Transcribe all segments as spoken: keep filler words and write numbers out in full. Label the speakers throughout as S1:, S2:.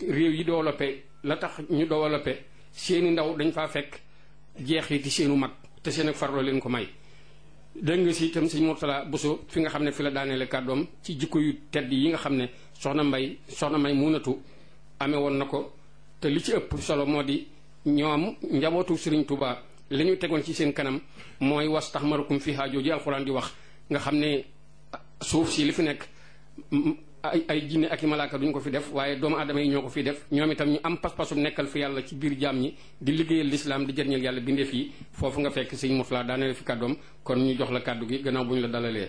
S1: réew yi développé la tax ñu développé seeni ndaw dañ faa fekk jeexiti seenu mag te seen ak farloo leen ko may. dégg nga si itam sëñ Mourtala Bousso fi nga xam ne fi la daaneele kàddoom ci jikko yu tedd yi nga xam ne soxna Mbay soxna May Munatu amee woon na ko te li ci ëpp solo moo di ñoom njabootu Serigne Touba li ñu tegoon ci seen kanam mooy was tax marukum fi haajoo ji alxuraan di wax nga xam ne suuf si li fi nekk ay ay jinne ak i malaaka duñ ko fi def waaye doomu aadama yi ñoo ko fi def ñoom itam ñu am pas-pasum nekkal fi yàlla ci biir jaam ñi di liggéeyal lislaam di jëriñal yàlla bindeef yi foofu nga fekk sëñ Mourtala daaneel fi kàddoom kon ñu jox la kàddu gi gannaaw bu ñu la dalalee.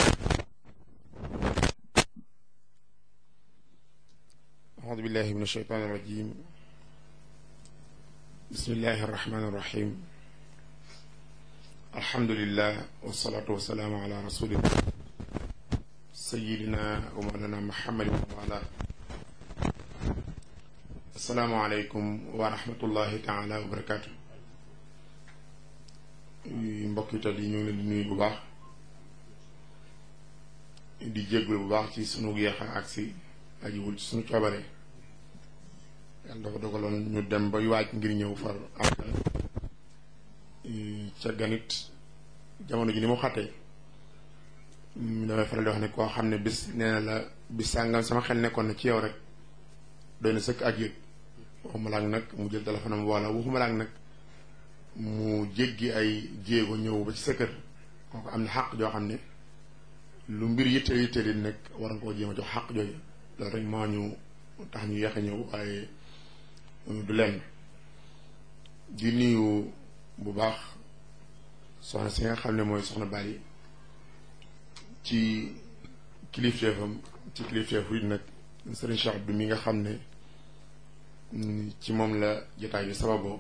S2: aoudu billahi min asheytaan irrajim bismillahi arrahmani irrahim alhamdulillah wasalaatu wasalaamu ala rasulillah sayidina wa mawlana muhammadin wa ala assalaamu aleykum wa rahmatullahi taala wa barakatu mbokk tal yi ñu ngi leen di nuyu bu baax di jéggul bu baax ci sunu yeex a agsi ajiwul ci sunu coobare yàlla dafa dogaloon ñu dem bay waaj ngir ñëw far am ca ganit jamono ji ni mu xattee damay faral di wax ne koo xam ne bis nee na la bis sàngam sama xel nekkoon na ci yow rek doy na sëkk ak yëg waxuma laak nag mu jël téléphone am wala waxuma laak nag mu jéggi ay jéego ñëw ba ci sa kër kooku am na xàq joo xam ne lu mbir yitteel yitteel yi nag war nga koo jéem a jox xàq jooju loolu rek moo ñu tax ñu yeex a ñëw waaye du lenn di nuyu bu baax soxna si nga xam ne mooy soxna Bali ci kilifteefam ci kilifteefu it nag Serigne Cheikh Abdou mi nga xam ne ci moom la jotaay bi sababoo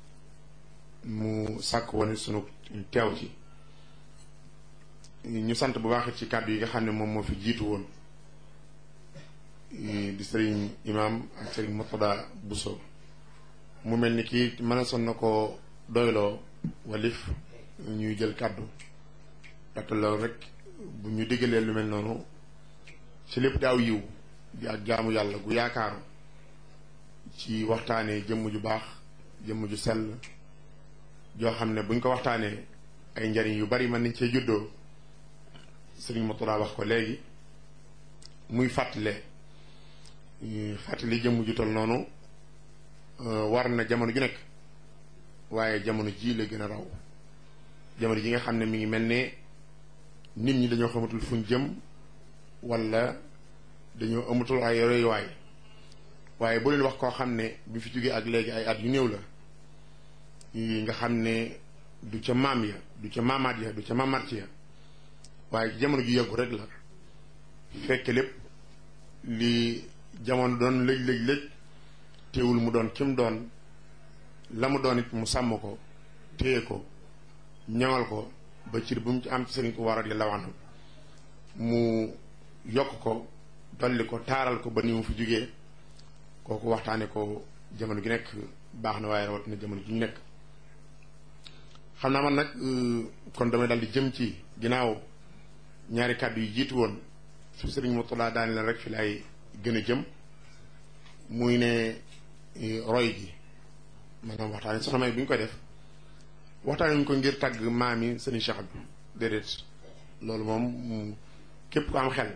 S2: mu sàkk woon sunu teew ci ñu sant bu baax ci kàddu yi nga xam ne moom moo fi jiitu woon di Serigne Imam ak Serigne Mourtada Bousso mu mel ni kii mën a son na ko doyloo walif ñuy jël kàddu ndaxte loolu rek bu ñu diggalee lu mel noonu ci lépp daaw yiw di ak jaamu yàlla gu yaakaaru ci waxtaanee jëmm ju baax jëmm ju sell joo xam ne buñ ko waxtaanee ay njariñ yu bari mën nañ cee juddoo Serigne Mourtada wax ko léegi muy fàttale fàttali jëmm ju tol noonu war na jamono ju nekk waaye jamono ji la gën a raw jamono ji nga xam ne mi ngi mel ne nit ñi dañoo xamatul fuñ jëm wala dañoo amatul ay royuwaay waaye boo leen wax koo xam ne bi fi jógee ak léegi ay at yu néew la yi nga xam ne du ca maam ya du ca maamaat ya du ca maamaat ya waaye ci jamono ju yàggu rek la fekk lépp li jamono doon lëj lëj lëj teewul mu doon kim doon la mu doon it mu sàmm ko téye ko ñaŋal ko ba cir bu mu ci am ci sëriñ ko war a di lawanam mu yokk ko dolli ko taaral ko ba ni mu fi jógee kooku waxtaane ko jamono gi nekk baax na waaye rawatina jamono ji ñu nekk xam naa man nag kon damay dal di jëm ci ginnaaw ñaari kàddu yi jiitu woon su sëriñ Mourtada daane leen rek fi laay gën a jëm muy ne roy gi maanaam waxtaane soxna May bi ñu koy def waxtaane ñu ko ngir tàgg maam yi sëriñ Cheikh Abdou déedéet loolu moom képp ko am xel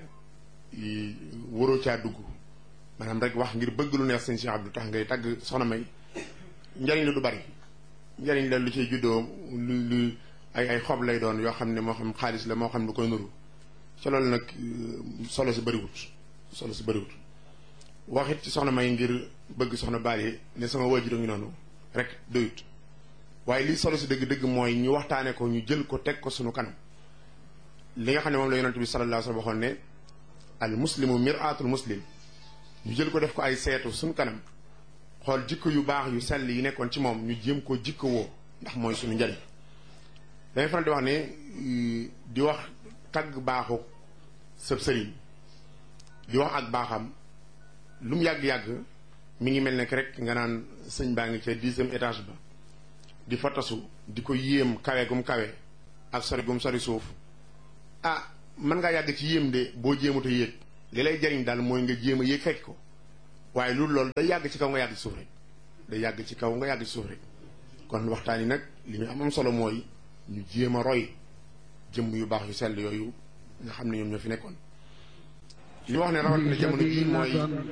S2: waroo caa dugg maanaam rek wax ngir bëgg lu neex sëriñ Cheikh Abdou tax ngay tàgg soxna May njariñ la du bari njariñ la lu ciy juddoo lu lu ay ay xob lay doon yoo xam ne moo xam xaalis la moo xam ne koy nuru ca loolu nag solo si bëriwut solo si bëriwut waxit ci soxna May ngir bëgg soxna Bali ne sama waajur ngi noonu rek doyut waaye li solo si dëgg-dëgg mooy ñu waxtaane ko ñu jël ko teg ko sunu kanam li nga xam ne moom la yonent bi sallallahu alayhi wa sallam waxoon ne al muslimu mir'atul muslim ñu jël ko def ko ay seetu sunu kanam xool jikko yu baax yu sell yi nekkoon ci moom ñu jéem koo jikko woo ndax mooy sunu njariñ dangay faral di wax ne di wax tagg baaxu sëb sëriñ di wax ak baaxam lu mu yàgg-yàgg mi ngi mel ne rek nga naan sëñ baa ngi ca dixième étage ba di fa tasu di ko yéem kawe gum kawe ak sori gum sori suuf ah mën ngaa yàgg ci yéem de boo jéemut a yéeg li lay jariñ daal mooy nga jéem a yéeg fekk ko waaye loolu loolu day yàgg ci kaw nga yàgg ci suuf rek day yàgg ci kaw nga yàgg ci suuf rek kon waxtaan yi nag li muy am am solo mooy ñu jéem a roy jëmm yu baax yu sell yooyu nga xam ne ñoom ñoo fi nekkoon li wax ne rawat na jamono ji mooy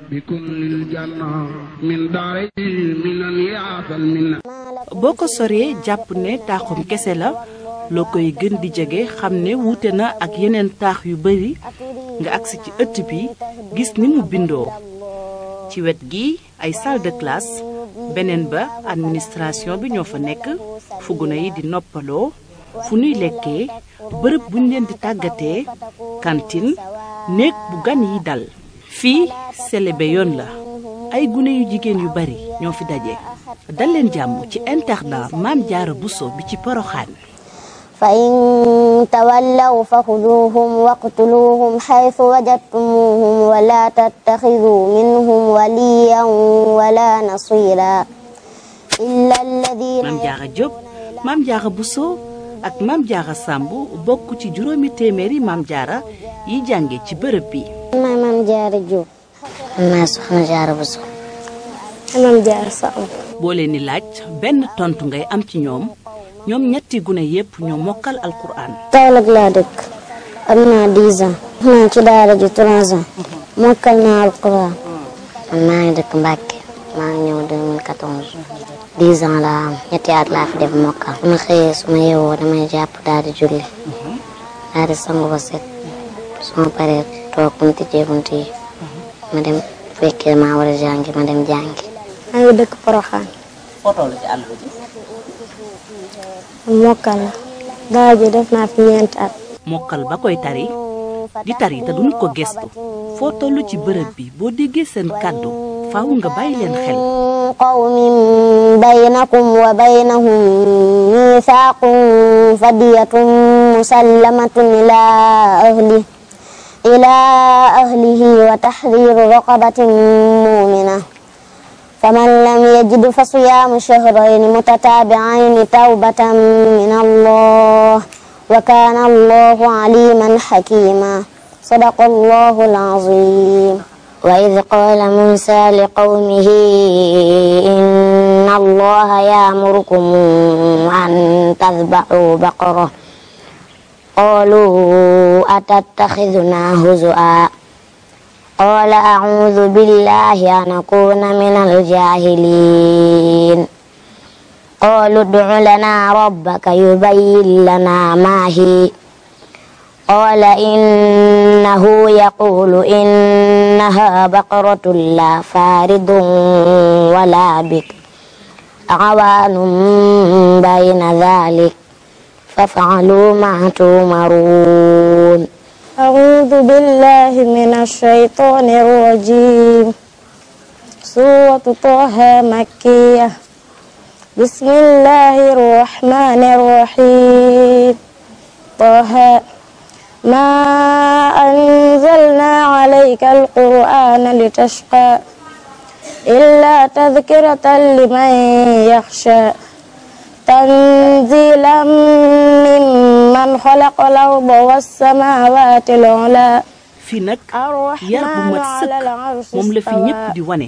S3: boo ko soree jàpp ne taaxum kese la loo koy gën di jege xam ne wuute na ak yeneen taax yu bari nga agsi ci ëtt bi gis ni mu bindoo ci wet gi ay salle de classe beneen ba administration bi ñoo fa nekk fu gune yi di noppaloo fu nuy lekkee bërëb buñ leen di tàggatee cantine néeg bu gan yi dal fii selebe yoon la ay gune yu jigéen yu bari ñoo fi daje dal leen jàmm ci internat Maam Jaara Buso bi ci Poroxaan
S4: fa in tawallaw fa xuduuhum waqtuluuhum xaytu wajadtumuuhum wala tattaxiduu minhum waliyan wala nasira illa alladina
S3: Maam Jaara Jóob Maam Jaara Buso ak Maam Jaara Sàmb bokk ci juróomi téeméeri Maam Jaara yi jànge ci bërëb bi.
S4: maay Maam Jaara Jóob. maay Soxna Jaara Buso. Maam Jaara Sàmb.
S3: boo leen di laaj benn tontu ngay am ci ñoom ñoom ñetti gune yépp ñoo mokkal alquran.
S4: Kaolack laa dëkk am naa dix ans. naa ci daara ji trois ans. mokkal naa alquran. maa ngi dëkk Mbàkke maa ngi ñëw deux mille quatorze. dix ans laa am ñetti at laa fi def mokkal. su ma xëyee su ma yeewoo damay jàpp daal di julli. daal di sangu ba set. su ma paree toog bunti jee bunti yi. ma dem fekkee maa war a jàngi ma dem jàngi. maa ngi dëkk Poroxaan.
S3: foo toll ci àll bi.
S4: mokkal la. daara ji def naa fi ñeenti at.
S3: mokkal ba koy tari di tari te duñ ko gestu foo toll ci bërëb bi boo déggee seen kàddu faaw nga bàyyi leen xel.
S4: qawmin baynakum wa baynahum miisaaqun fadiyatun musallamatun ilaa ahli ilaa ahlihi wa tahriiru raqabatin mu'mina faman lam yajid fa siyaamu shahrayni mutataabi'ayni tawbatan min Allah wa kaana Allahu aliiman hakiima sadaqa Allahu al-aziim. وإذ قال موسى لقومه إن الله يأمركم أن تذبحوا بقرة قالوا أتتخذنا هزؤا قال أعوذ بالله أن أكون من الجاهلين قالوا ادع لنا ربك يبين لنا ما هي قال إنه يقول إنها بقرة لا فارض ولا بكر عوان بين ذلك فافعلوا ما تؤمرون. أعوذ بالله من الشيطان الرجيم. سورة طه مكية. بسم الله الرحمن الرحيم. طه ما أنزلنا عليك القرآن لتشقى إلا تذكرة لمن يخشى تنزيلا ممن خلق الأرض والسماوات العلى.
S3: fii nag yar bu mat sëkk moom la fi ñépp di wane.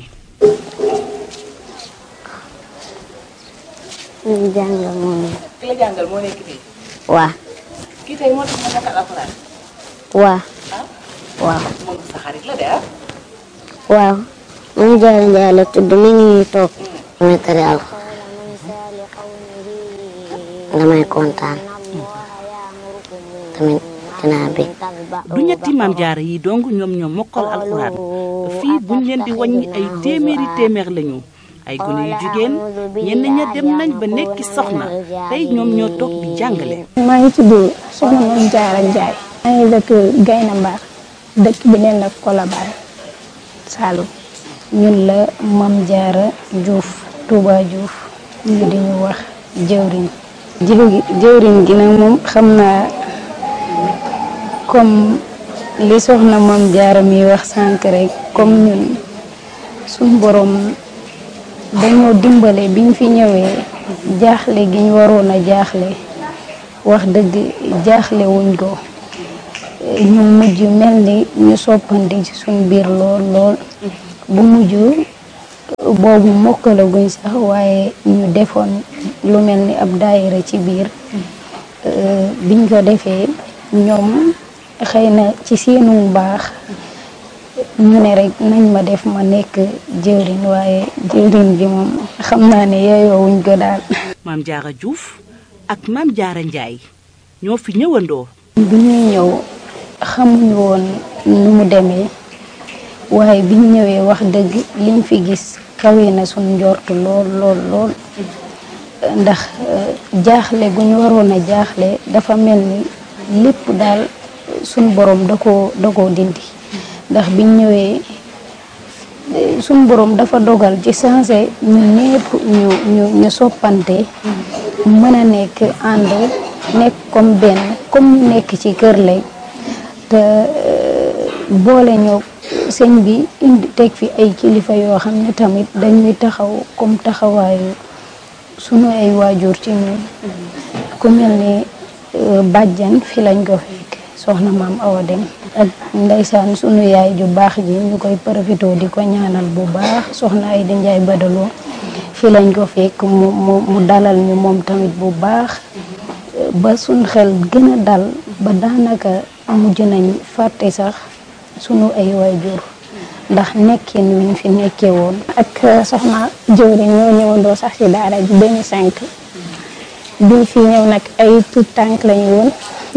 S4: li jàngal moo nekk.
S3: ki la jàngal moo nekk fii.
S4: waaw.
S3: kii tey moo tax ma mokkal alxuraan.
S4: waaw. waaw.
S3: moom sa xarit la de ah.
S4: waaw. Maam Jaara Njaay la tudd mi ngi nii toog. damay tari alxuraan. damay kontaan. tamit dinaa bég.
S3: du ñetti Maam Jaara yi dong ñoom ñoo mokkal alxuraan fii buñ leen di wàññi ay téeméeri téeméer lañu. ay gune yu jigéen ñenn ña dem nañ ba nekki soxna tey ñoom ñoo toog di jàngale.
S5: maa ngi tudd soxna Maam Jaara Njaay. maa ngi dëkk Gayna Mbar dëkk bi neen la Colobane Saloum. ñun la Maam Jaara Juuf Touba Juuf ñu di ñu wax jëwriñ. jëwriñ gi nag moom xam naa comme li soxna Maam Jaara mi wax sànq rek comme ñun suñ borom dañoo dimbale biñ fi ñëwee jaaxle gi ñu waroon a jaaxle wax dëgg jaaxle wuñ ko ñu mujj mel ni ñu soppandi ci suñ biir lool lool bu mujj boobu mokkalaguñ sax waaye ñu defoon lu mel ni ab daayira ci biir biñ ko defee ñoom xëy na ci seenu baax ñu ne rek nañ ma def ma nekk jëwriñ waaye jëwriñ bi moom xam naa ne yeeyoowuñ ko daal.
S3: Maam Jaara Juuf ak Maam Jaara Njaay ñoo fi ñëwandoo.
S5: bi ñuy ñëw xamuñu woon nu mu demee waaye biñ ñëwee wax dëgg liñ fi gis kawe na suñ njortu lool lool lool ndax jaaxle gu ñu waroon a jaaxle dafa mel ni lépp daal suñ borom da koo da koo dindi ndax biñ ñëwee suñ borom dafa dogal ci sensé ñun ñëpp ñu ñu ñu soppante mën a nekk ànd nekk comme benn comme ñu nekk ci kër lay te boole ñoo sëñ bi indi teg fi ay kilifa yoo xam ne tamit dañuy taxaw comme taxawaayu sunu ay waajur ci ñun ku mel ni bàjjan fi lañ ko fekk soxna maam Awa Dem ak ndeysaan sunu yaay ju baax ji ñu koy profité di ko ñaanal bu baax soxna ay di njaay badaloo fi lañ ko fekk mu mu mu dalal ñu moom tamit bu baax ba suñ xel gën a dal ba daanaka mujj nañ fàtte sax sunu ay waajur ndax nekkin wiñ fi nekkee woon. ak soxna jëwriñ ñoo ñëwandoo sax ci daara ji deux mille cinq biñ fi ñëw nag ay tout tànk lañu woon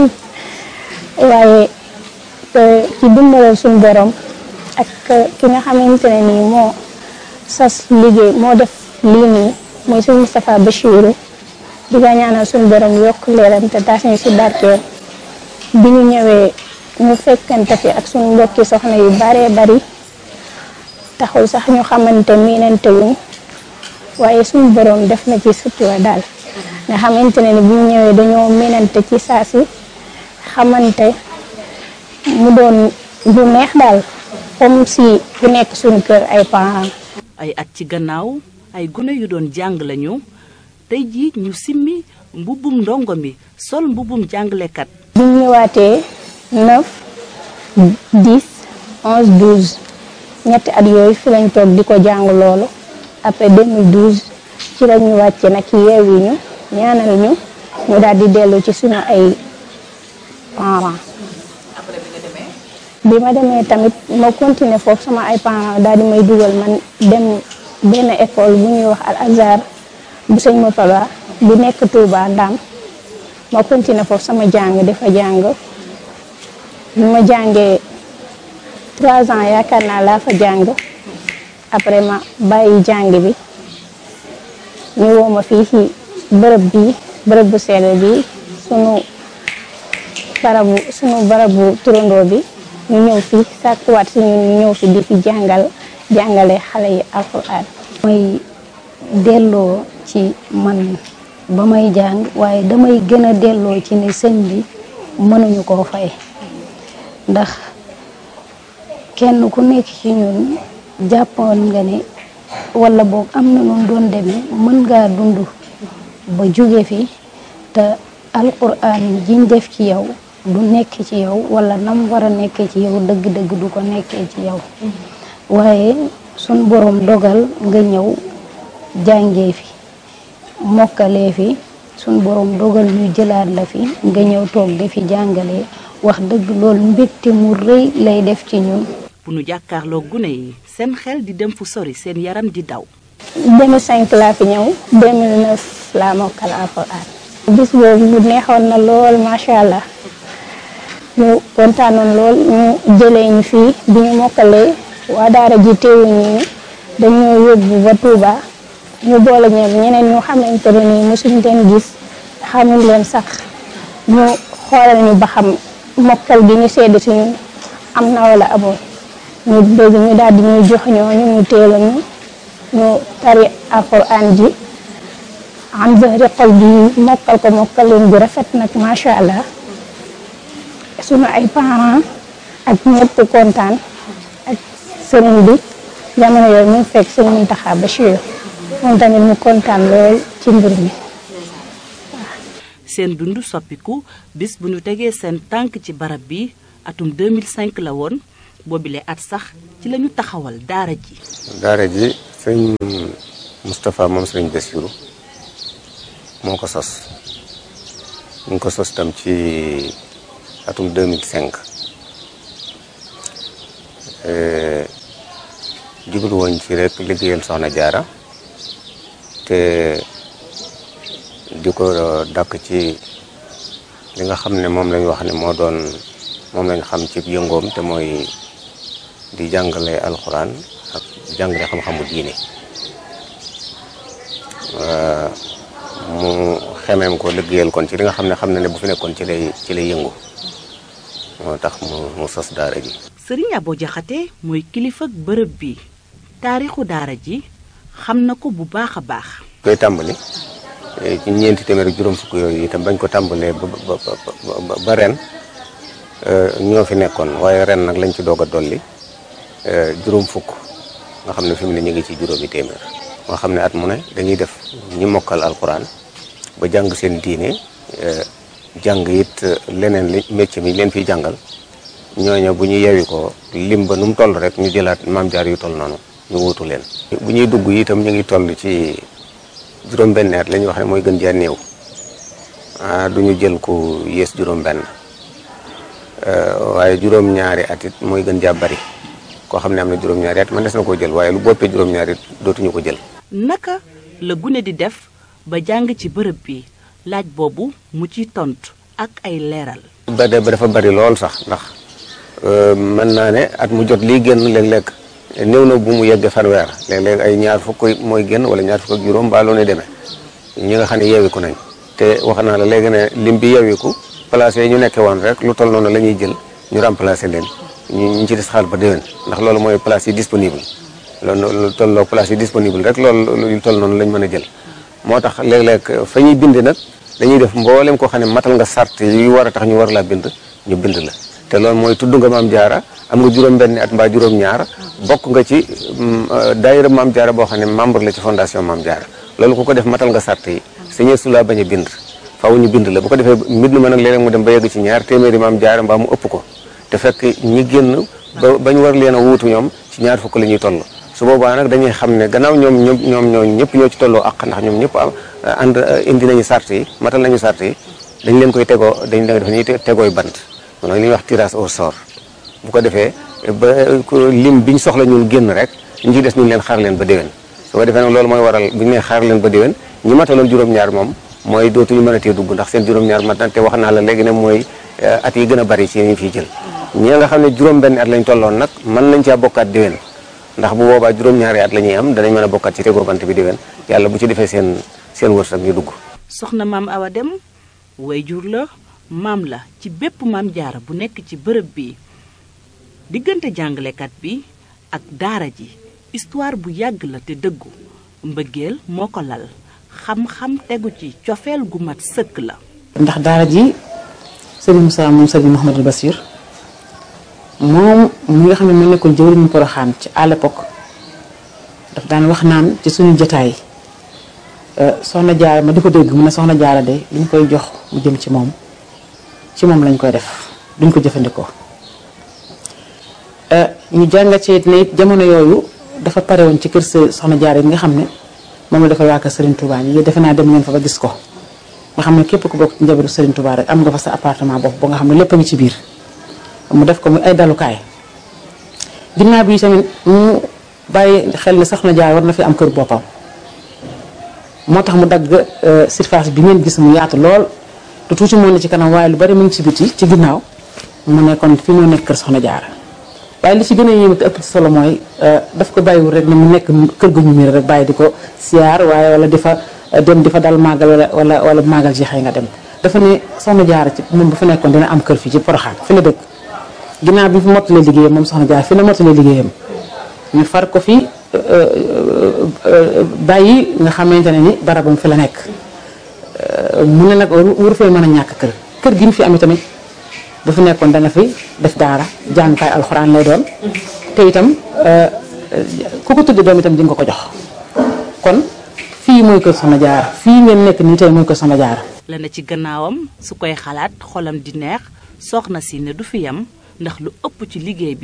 S5: waaye ci dimbalal suñu borom ak ki nga xamante ne nii moo sas liggéey moo def lii nii mooy suñu Moustapha Bachirou di nga ñaanal suñu borom yokk leeram te taas ñu si barkeel bi ñu ñëwee ñu fekkante fi ak suñu mbokki soxna yu baree bari taxul sax ñu xamante miinante wuñ waaye suñu borom def na ci sutura daal nga xamante ne ni bu ñu ñëwee dañoo miinante ci saa si xamante mu doon lu neex daal comme si ku nekk suñu kër ay parents.
S3: ay at ci gannaaw ay gune yu doon jàng lañu tey jii ñu simmi mbubbum ndongo mi sol mbubbum jàngalekat.
S5: bi ñu ñëwaatee neuf dix onze douze ñetti at yooyu fi lañ toog di ko jàng loolu après deux mille douze ci la ñu wàcce nag yeewi ñu ñaanal ñu ñu daal di dellu ci suñu ay parents. bi ma demee tamit ma continuer foofu sama ay parents daal di may dugal man dem benn école bu ñuy wax Al Azhar bu sëñ Mopala bu nekk Touba Ndam ma continuer foofu sama jàng dafa jàng bi ma jàngee trois ans yaakaar naa laa fa jàng après ma bàyyi jàng bi ñu woo ma fii ci bërëb bi bërëb bu sell bi sunu barabu sunu barabu turandoo bi ñu ñëw fi sàkkuwaat si ñun ñu ñëw fi di fi jàngal jàngale xale yi alxuraan mooy delloo ci man ba may jàng waaye damay gën a delloo ci ne sëñ bi mënuñu koo fay ndax kenn ku nekk ci ñun jàppoon nga ne wala boog am na noonu doon demee mën ngaa dund ba jóge fi te alxuraan jiñ def ci yow du nekk ci yow wala nam war a nekkee ci yow dëgg-dëgg du ko nekkee ci yow waaye sun borom dogal nga ñëw jàngee fi mokkalee fi sun borom dogal ñu jëlaat la fi nga ñëw toog di fi jàngalee wax dëgg loolu mbégte mu rëy lay def ci ñun.
S3: bu nu jàkkaarloo gune yi seen xel di dem fu sori seen yaram di daw.
S5: deux mille cinq laa fi ñëw deux mille neuf laa mokkal alxuraan bis boobu mu neexoon na lool macha allah. ñu kontaanoon lool ñu jëlee ñu fii bi ñu mokkalee waa daara ji teewuñu ni dañoo yóbbu ba Touba ñu boole ñoom ñeneen ñu xamante ne nii mosuñ leen gis xamuñ leen sax ñu xoolal ñu ba xam mokkal gi ñu sedd si ñun am na wala amoon ñu dégg ñu daal di ñuy jox ñooñu ñu teel a ñu ñu tari alxuraan ji am zahri xol bi mokkal ko mokkal leen bu rafet nag macha allah. sunu ay parents ak ñëpp kontaan ak sëriñ bi jamono yooyu mu fekk sëriñ Mountakha Bachir moom tamit mu kontaan lool ci mbir mi.
S3: seen dund soppiku bis bu ñu tegee seen tànk ci barab bi atum deux mille cinq la woon boobile at sax ci lañu taxawal daara ji.
S6: daara ji sëñ Moustapha moom sëñ Bassirou moo ko sos ñu ngi ko sos tam ci atum deux mille cinq jublu woon ci rek liggéeyal Soxna Jaara te di ko dàkk ci li nga xam ne moom lañ wax ne moo doon moom lañ xam ci yëngoom te mooy di jàngale alxuraan ak jàngale xam-xamu diine mu xemeem ko liggéeyal kon ci li nga xam ne xam na ne bu fi nekkoon ci lay ci lay yëngu moo tax mu mu sos daara ji.
S3: Sëriñ Abo Jaxate mooy kilifa ak bërëb bi taarixu daara ji xam na ko bu baax a baax.
S6: koy tàmbali ci ñeenti téeméer juróom fukk yooyu itam bañ ko tàmbalee ba ba ba ren ñoo fi nekkoon waaye ren nag lañ ci doog a dolli juróom fukk nga xam ne fi mu ne ñu ngi ci juróomi téeméer. nga xam ne at mu ne dañuy def ñi mokkal alxuraan ba jàng seen diine jàng it leneen li métier mi leen fiy jàngal ñooñu bu ñu yewi ko lim ba nu mu toll rek ñu jëlaat maam jaar yu toll noonu ñu wuutu leen. bu ñuy dugg itam ñu ngi toll ci juróom-benn at la ñuy wax ne mooy gën jaa néew ah du ñu jël ku yées juróom-benn waaye juróom-ñaari at it mooy gën jaa bari koo xam ne am na juróom-ñaari at man des na koo jël waaye lu boppee juróom-ñaari it dootuñu ko jël.
S3: naka la gune di def ba jàng ci bërëb bi laaj boobu mu ciy tontu ak ay leeral.
S6: ba de ba dafa bari lool sax ndax mën naa ne at mu jot lii génn léeg-léeg néew na bu mu yeggee fanweer léeg-léeg ay ñaar fukk mooy génn wala ñaar fukk ak juróom baa loo ne demee ñi nga xam ne yeewiku nañ te wax naa la léegi ne lim bi yeewiku place yi ñu nekkee woon rek lu toll noonu la ñuy jël ñu remplacer leen ñu ñu ci des xaal ba déwén ndax loolu mooy place yi disponible loolu lu tolloo place yi disponible rek loolu lu toll noonu lañ mën a jël moo tax léeg-léeg fa ñuy bind nag dañuy def mboolem koo xam ne matal nga sart yu war a tax ñu war laa bind ñu bind la te loolu mooy tudd nga maam jaara am nga juróom-benn at mbaa juróom-ñaar bokk nga ci daayira maam jaara boo xam ne membre la ci fondation maam jaara loolu ku ko def matal nga sart yi sañee su laa bañ a bind faaw ñu bind la bu ko defee mbind ma nag léeg-léeg mu dem ba yegg ci ñaar téeméeri maam jaara mbaa mu ëpp ko te fekk ñi génn ba bañ war leen a wuutu ñoom ci ñaar fukk la ñuy toll su boobaa nag dañuy xam ne gannaaw ñoom ñoom ñoom ñoo ñëpp ñoo ci tolloo ak ndax ñoom ñëpp ànd indi nañu sart yi matal nañu sart yi dañ leen koy tegoo dañ leen def ni tegooy bant mooy li ñuy wax tirage au sort bu ko defee ba lim biñ soxla ñun génn rek ñu ci des ñu leen xaar leen ba déwén su ko defee nag loolu mooy waral bu ñu nee xaar leen ba déwén ñi mataloon juróom-ñaar moom mooy dootuñu mën a tee dugg ndax seen juróom-ñaar mat na te wax naa la léegi ne mooy at yi gën a bari ci ñu fiy jël ñi nga xam ne juróom-benn at lañ tolloon nag mën nañ caa bokkaat déwén ndax bu boobaa juróom-ñaari at la ñuy am danañ mën a bokkaat ci tegoo bant bi déwén yàlla bu ci defee seen seen wërsëg ñu dugg.
S3: soxna maam Awa Dem wayjur la maam la ci bépp maam jaara bu nekk ci bërëb bi diggante jàngalekat bi ak daara ji histoire bu yàgg la te dëggu mbëggeel moo ko lal xam-xam tegu ci cofeel gu mat sëkk la.
S7: ndax daara ji Serigne Moussa moom Serigne Mouhamadou Bassir moom mi nga xam ne mu nekkoon jëwriñu Poroxaan ci à l'époque daf daan wax naan ci suñu jotaay soxna jaara ma di ko dégg mu ne soxna jaara de li ñu koy jox mu jëm ci moom ci moom lañ koy def duñ ko jëfandikoo ñu jàngat ci ne it jamono yooyu dafa pare woon ci kër soxna jaara yi nga xam ne moom la dafa waa kër Serigne Touba yi defe naa dem ngeen fa ba gis ko nga xam ne képp ku bokk ci njabootu Serigne Touba rek am nga fa sa appartement bopp ba nga xam ne lépp a ngi ci biir mu def ko muy ay dalukaay ginnaaw bi tamit mu bàyyi xel ne soxna jaara war na fi am kër boppam moo tax mu dagg surface bi ngeen gis mu yaatu lool te tuuti moo ne ci kanam waaye lu bari mu ngi ci biti ci ginnaaw mu ne kon fi mu nekk kër soxna jaara waaye li ci gën a yéeme te ëpp ci solo mooy daf ko bàyyiwul rek ne mu nekk kër gu ñu miir rek bàyyi di ko siyaar waaye wala di fa dem di fa dal màggal wala wala wala màggal ji xëy nga dem dafa ne soxna jaara ci moom bu fa nekkoon dina am kër fii ci Poroxaan fi la dëkk ginnaaw bi fi mottalee liggéeyam moom soxna jaara fi la mottalee liggéeyam ñu far ko fi bàyyi nga xamante ne ni barabam fi la nekk mu ne nag wuru fee mën a ñàkk kër kër gi mu fi amee tamit bu fi nekkoon dana fi def daara jàngukaay alxuraan lay doon te itam ku ko tuddi doom itam di nga ko jox kon fii mooy kër soxna jaara fii ngeen nekk nii tey mooy kër soxna jaara
S3: la na ci gannaawam su koy xalaat xolam di neex soxna si ne du fi yam ndax lu ëpp ci liggéey bi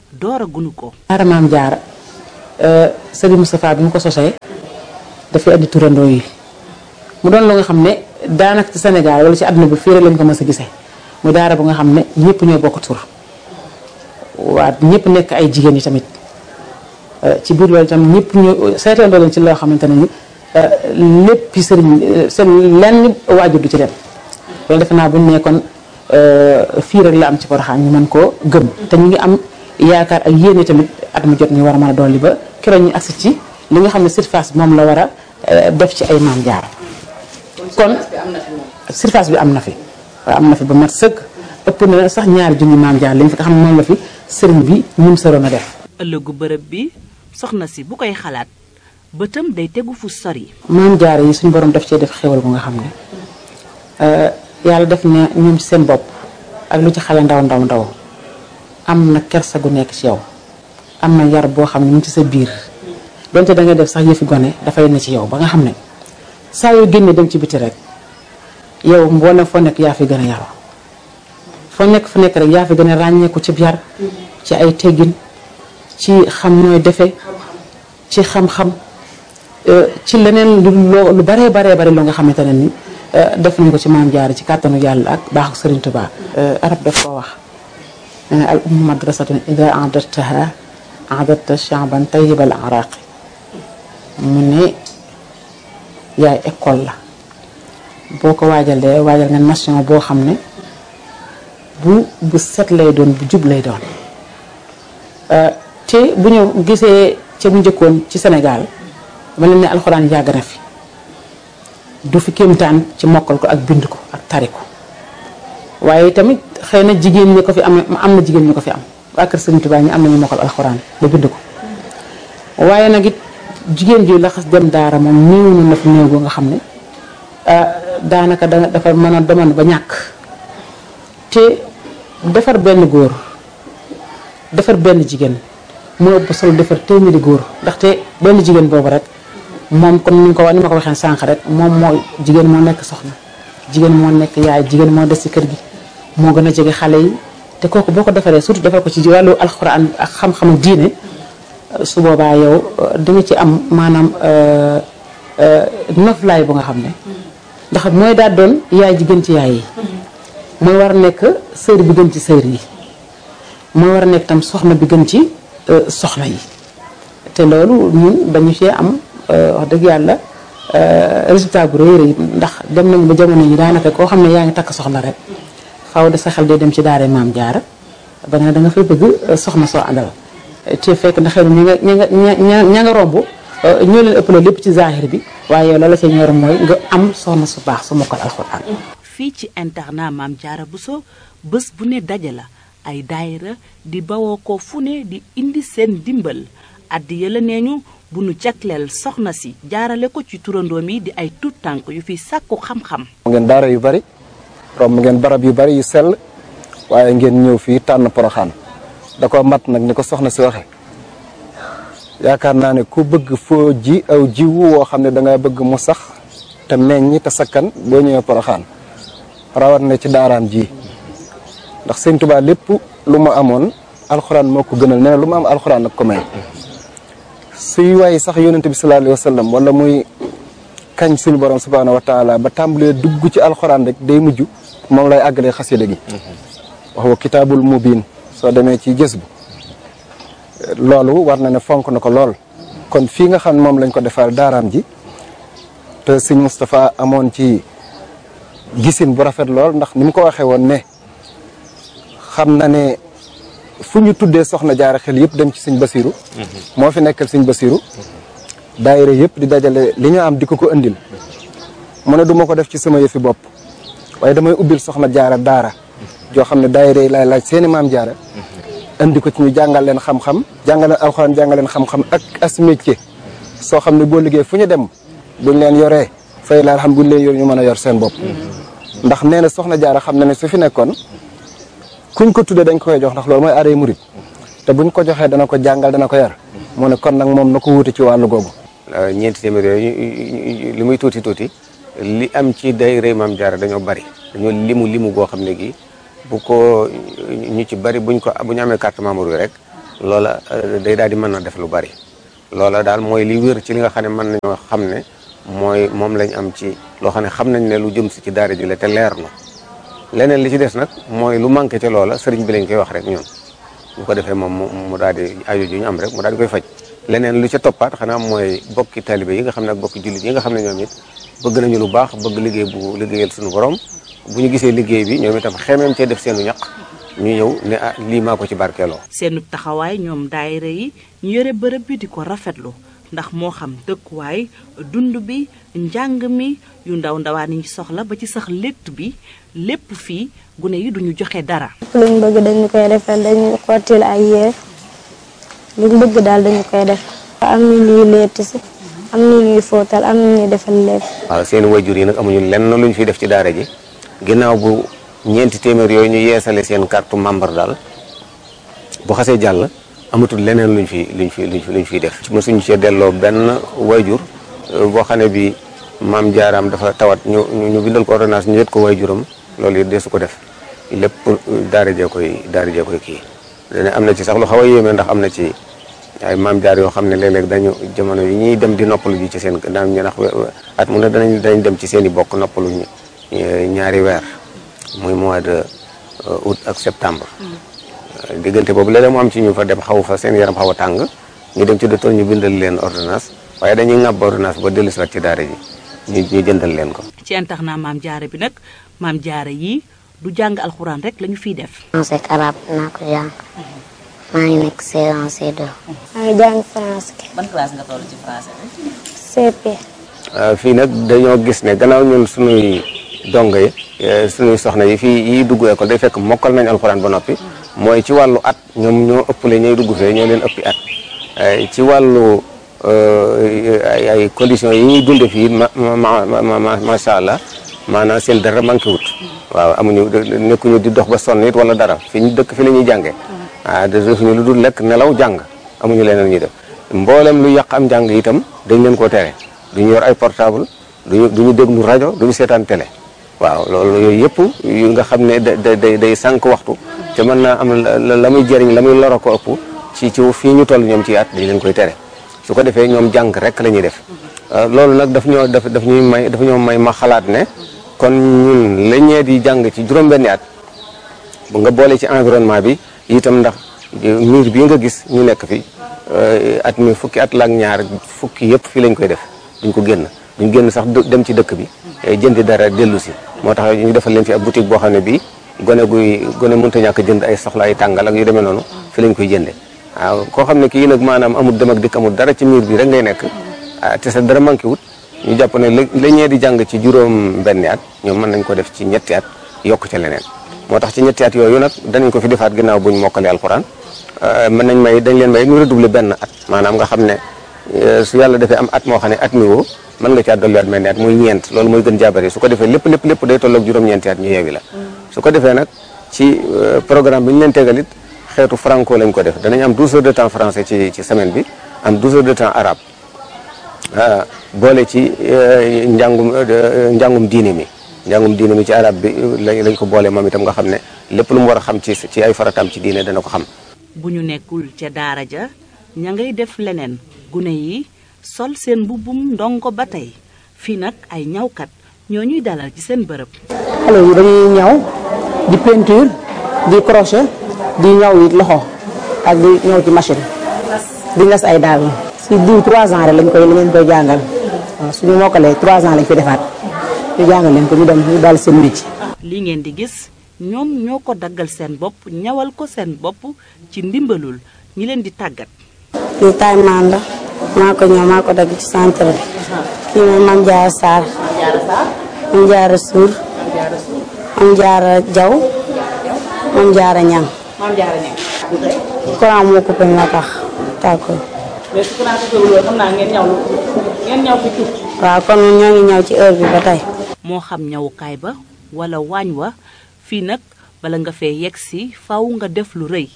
S3: door a gunu ko.
S7: daara maam jaara Serigne Moustapha bi mu ko sosee dafay andi turandoo yi mu doon lu nga xam ne daanaka ci Sénégal wala ci àdduna bi fii rek lañ ko mës a gisee mu daara bu nga xam ne ñëpp ñoo bokk tur waa ñëpp nekk ay jigéen yi tamit ci biir loolu tam ñëpp ñoo seetandoo leen ci loo xamante ne ni lépp sëriñ seen lenn waajur du ci dem loolu defe naa bu ñu nekkoon fii rek la am ci Porokhane ñu mën koo gëm te ñu ngi am yaakaar ak yéene tamit at mu jot ñu war a mën a dolli ba keroog ñu agsi ci li nga xam ne surface moom la war a def ci ay maam jaara kon surface bi am na fi waaw am na fi ba mat sëkk ëpp na sax ñaari junni maam jaara lañ fi nga xam ne moom la fi sëriñ bi ñun soroon a def.
S3: ëllëgu bërëb bi soxna si bu koy xalaat bëtam day tegu fu sori.
S7: maam jaara yi suñu borom def cee def xéwal bu nga xam ne yàlla def na ñoom ci seen bopp ak lu ci xale ndaw ndaw ndaw am na kersa gu nekk ci yow am na yar boo xam ne mu ngi ci sa biir donte da ngay def sax yëfi gone dafay ne ci yow ba nga xam ne saa yoo génnee dem ci biti rek yow boo ne foo nekk yaa fi gën a yaroo foo nekk fu nekk rek yaa fi gën a ràññeeku ci yar ci ay teggin ci xam nooy defee ci xam-xam ci leneen lu lu baree baree bari lu nga xamante ne ni def nañ ko ci maam jaara ci kàttanu yàlla ak baaxu Sëriñ Tuubaa arab daf koo wax al ummu madrasatun ida a'dadtaha a'dadta sha'ban tayyibal araqi mu ne yaay école la boo ko waajalee waajal nga nation boo xam ne bu bu set lay doon bu jub lay doon te bu ñu gisee ca bu njëkkoon ci Sénégal ma leen ne alxuraan yàgg na fi du fi kéemtaan ci mokkal ko ak bind ko ak tari ko waaye tamit xëy na jigéen ñi ko fi am am na jigéen ñi ko fi am waa kër Sëriñ Tuubaa ñi am nañu mokkal alxuraan ba bind ko waaye nag it jigéen ji la xas dem daara moom néew na fi néew boo nga xam ne daanaka da dafa mën a demoon ba ñàkk te defar benn góor defar benn jigéen moo ëpp solo defar téeméeri góor ndaxte benn jigéen boobu rek moom comme ni nga ko wax ni ma ko waxee sànq rek moom moo jigéen moo nekk soxna jigéen moo nekk yaay jigéen moo des ci kër gi moo gën a jege xale yi te kooku boo ko defaree surtout defar ko ci wàllu alxuraan ak xam-xamu diine su boobaa yow di nga ci am maanaam noflaay bu nga xam ne ndax mooy daal doon yaay ji gën ci yaay yi mooy war a nekk sër bi gën ci sër yi mooy war a nekk tam soxna bi gën ci soxna yi te loolu ñun dañu cee am wax dëgg yàlla résultat bu rëy rëy ndax dem nañu ba jamono yi daanaka koo xam ne yaa ngi takk soxna rek faaw de sa xel day dem ci daara maam jaara ba nga ne da nga fay bëgg soxna soo àndal te fekk na xëy na ña nga ña nga ña nga romb ñoo leen ëppale lépp ci zahir bi waaye loola ca ñor mooy nga am soxna su baax su mokkal alxuraan.
S3: fii ci internat Maam Jaara Bousso bés bu ne daje la ay daayira di bawoo ko fu ne di indi seen dimbal addi yëla nee ñu bu nu jagleel soxna si jaarale ko ci turandoom yi di ay tuut tànk yu fi sàkku xam-xam.
S8: ngeen daara yu bari romb ngeen barab yu bari yu sell waaye ngeen ñëw fii tànn Porokhane da ko mat nag ni ko soxna si waxe yaakaar naa ne ku bëgg foo ji aw jiwu woo xam ne da nga bëgg mu sax te meññi te sakkan boo ñëwee Porokhane rawat na ci daaraam ji ndax Sëñ Tuubaa lépp lu ma amoon alxuraan moo ko gënal nee na lu ma am alxuraan nag ko may suy waaye sax yonent bi sallallahu alayhi wa sallam wala muy kañ suñu borom subhaanahu wa taala ba tàmbalee dugg ci alxuraan rek day mujj moom lay àggalee xasida gi wax wa kitaabul mubiin soo demee ci gës bu loolu war na ne fonk na ko lool kon fii nga xam moom lañ ko defal daaraam ji te sëñ Moustapha amoon ci gisin bu rafet lool ndax ni mu ko waxee woon ne xam na ne fu ñu tuddee soxna jaara xel yëpp dem ci sëñ Basiru moo fi nekkal sëñ Basiru daayira yëpp di dajale li ñu am di ko ko indil mu ne du ma ko def ci sama yëfi bopp waaye damay ubbil soxna jaara daara joo xam ne daayira yi laay laaj seeni maam jaara indi ko ci ñu jàngal leen xam-xam jàngal leen alxuraan jàngal leen xam-xam ak as métier soo xam ne boo liggéey fu ñu dem buñ leen yoree fay la xam buñ leen yor ñu mën a yor seen bopp ndax nee na soxna jaara xam na ne su fi nekkoon kuñ ko tuddee dañ ko koy jox ndax loolu mooy aaday murit te buñ ko joxee dana ko jàngal dana ko yar moo ne kon nag moom na ko wuute ci wàllu googu
S6: ñeenti téeméer yooyu li muy tuuti tuuti li am ci daayira maam jaara dañoo bari dañoo limu limu goo xam ne gi bu ko ñu ci bari buñ ko bu ñu amee carte membre yi rek loola day daal di mën a def lu bari. loola daal mooy li wér ci li nga xam ne mën nañoo xam ne mooy moom lañ am ci loo xam ne xam nañ ne lu jëm si ci daara ji la te leer na leneen li ci des nag mooy lu manqué ca loola sëriñ bi lañ koy wax rek ñun bu ko defee moom mu daal di aajo ju ñu am rek mu daal di koy faj. leneen lu ca toppaat xanaa mooy bokki talibé yi nga xam ne ak bokki jullit yi nga xam ne ñoom it bëgg nañu lu baax bëgg liggéey bu liggéeyal suñu borom bu ñu gisee liggéey bi ñoom itam xemeem cee def seenu ñaq ñu ñëw ne ah lii maa ko ci barkeeloo.
S3: seenu taxawaay ñoom daayira yi ñu yore bërëb bi di ko rafetlu ndax moo xam dëkkuwaay dund bi njàng mi yu ndaw ndawaan yi soxla ba ci sax létt bi lépp fii gune yi duñu joxe dara.
S4: luñ bëgg dañu koy defal dañu xottil ay yére luñ bëgg daal dañu koy def. am na ñuy letti si am na ñuy fóotal am na ñuy defal lépp.
S6: waaw seen wayjur yi nag amuñu lenn luñ fi def ci daara ji ginnaaw bu ñeenti téeméer yooyu ñu yeesale seen carte membre daal bu xasee jàll amatul leneen luñ fi luñ fi luñ fi luñ fiy def. mosuñu cee delloo benn wayjur boo xam ne bi maam jaaraam dafa tawat ñu ñu bindal ko ordonnance ñu yët ko wayjuram loolu it deesu ko def lépp daara jee koy daara jee koy kii. dana am na ci sax lu xaw a yéeme ndax am na ci ay maam jaar yoo xam ne léeg-léeg dañu jamono yi ñuy dem di noppalu ji ci seen daan ñu ndax at mu ne danañ danañ dem ci seen i bokk noppalu ñaari weer muy mois de août ak septembre. diggante boobu léeg-léeg mu am ci ñu fa dem xaw fa seen yaram xaw a tàng ñu dem ci docteur ñu bindal leen ordonnance waaye dañuy ŋàbb ordonnance ba dellu si waat ci daara ji ñu ñu jëndal leen ko.
S3: ci internat maam jaara bi nag maam jaara yi du jàng alxuraan rek lañu fiy def.
S4: français ak arabe naa ko jàng maa ngi nekk C un C deux. maa ngi jàng français.
S3: ban classe nga toll ci français bi.
S4: C P.
S6: fii nag dañoo gis ne gannaaw ñun suñuy dongo yi suñuy soxna yi fii yi dugg école day fekk mokkal nañ alxuraan ba noppi mooy ci wàllu at ñoom ñoo ëppale ñooy dugg fee ñoo leen ëppi at ci wàllu ay ay conditions yi ñuy dunde fii ma ma ma macha allah maanaam seen dara manqué wut waaw amuñu nekkuñu di dox ba sonn it wala dara fi ñu dëkk fi la ñuy jàngee ah defuñu lu dul lekk nelaw jàng amuñu leneen ñuy def mboolem lu yàq am jàng itam dañ leen koo tere duñu yor ay portable duñu duñu déglu rajo duñu seetaan télé waaw loolu yooyu yëpp yu nga xam ne da day day sànq waxtu te mën naa am la muy jëriñ la muy loro ko ëpp ci ci fii ñu toll ñoom ci at dañ leen koy tere su ko defee ñoom jàng rek la ñuy def loolu nag daf ñoo daf daf ñuy may daf ñoo may ma xalaat ne kon ñun la ñee di jàng ci juróom-benni at bu nga boole ci environnement bi itam ndax miir bii nga gis ñu nekk fi at mi fukki at la ak ñaar fukki yëpp fii lañ koy def duñ ko génn duñ génn sax dem ci dëkk bi jëndi dara dellu si moo tax ñu defal leen fi ab boutique boo xam ne bii gone guy gone mënta ñàkk jënd ay soxla ay tàngal ak yu demee noonu fi lañ koy jënde waaw koo xam ne kii nag maanaam amul dem ak dikk amul dara ci miir bi rek ngay nekk te sa dara manqué wut ñu jàpp ne la ñee di jàng ci juróom benni at ñoom mën nañ ko def ci ñetti at yokk ca leneen moo tax ci ñetti at yooyu nag danañ ko fi defaat ginnaaw buñ mokkale alxuraan mën nañ may dañ leen may ñu redoubler benn at maanaam nga xam ne su yàlla defee am at moo xam ne at mi woo mën nga caa dolliwaat mel ni at muy ñeent loolu mooy gën jaabari su ko defee lépp lépp lépp day tolloog juróom-ñeenti at ñu yeewi la su ko defee nag ci programme bi ñu leen tegal it xeetu franco lañ ko def danañ am douze heures de temps français ci ci semaine bi am douze heures de temps arabe boole ci njàngum njàngum diine mi njàngum diine mi ci arab bi lañ ko boole moom itam nga xam ne lépp lu mu war a xam ci ci ay farataam ci diine dana ko xam.
S3: bu ñu nekkul ca daara ja ña ngay def leneen gune yi sol seen mbubbum ndongo ba tey fii nag ay ñawkat ñoo ñuy dalal ci seen bërëb.
S7: xale yi dañuy ñaw di peinture di crochet di ñaw it loxo ak di ñaw ci machine di nas ay daal. si diw trois ans rek lañ koy lañ koy jàngal waaw suñu mokkalee trois ans lañ fi defaat ñu jàngal leen ko ñu dem ñu daal seen métier.
S3: li ngeen di gis ñoom ñoo ko daggal seen bopp ñawal ko seen bopp ci ndimbalul ñi leen di tàggat.
S4: lii taay maan la maa ko ñëw maa ko dagg ci centre bi kii mooy Mame Diarra Sarr Mame Diarra Suur Mame Diarra Jaw Mame Diarra Ñang courant moo coupé moo tax tàkkul.
S3: mais su courant coupé loolu xam naa ngeen ñaw ngeen ñaw fi tuuti.
S4: waaw kon ñoo ngi ñaw ci heure bi ba tey.
S3: moo xam ñawukaay ba wala waañ wa fii nag bala nga fee yegg si faw nga def lu rëy.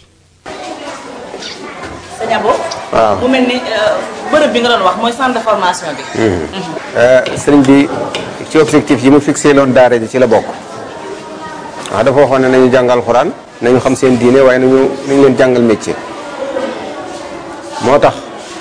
S3: sa ñabo.
S6: waaw
S3: bu mel ni bërëb bi nga doon wax mooy centre de formation bi.
S6: sëriñ bi ci objectif yi mu fixé loon daara ji ci la bokk waaw dafa waxoon ne nañu jàngal xuraan nañu xam seen diine waaye nañu nañu leen jàngal métier moo tax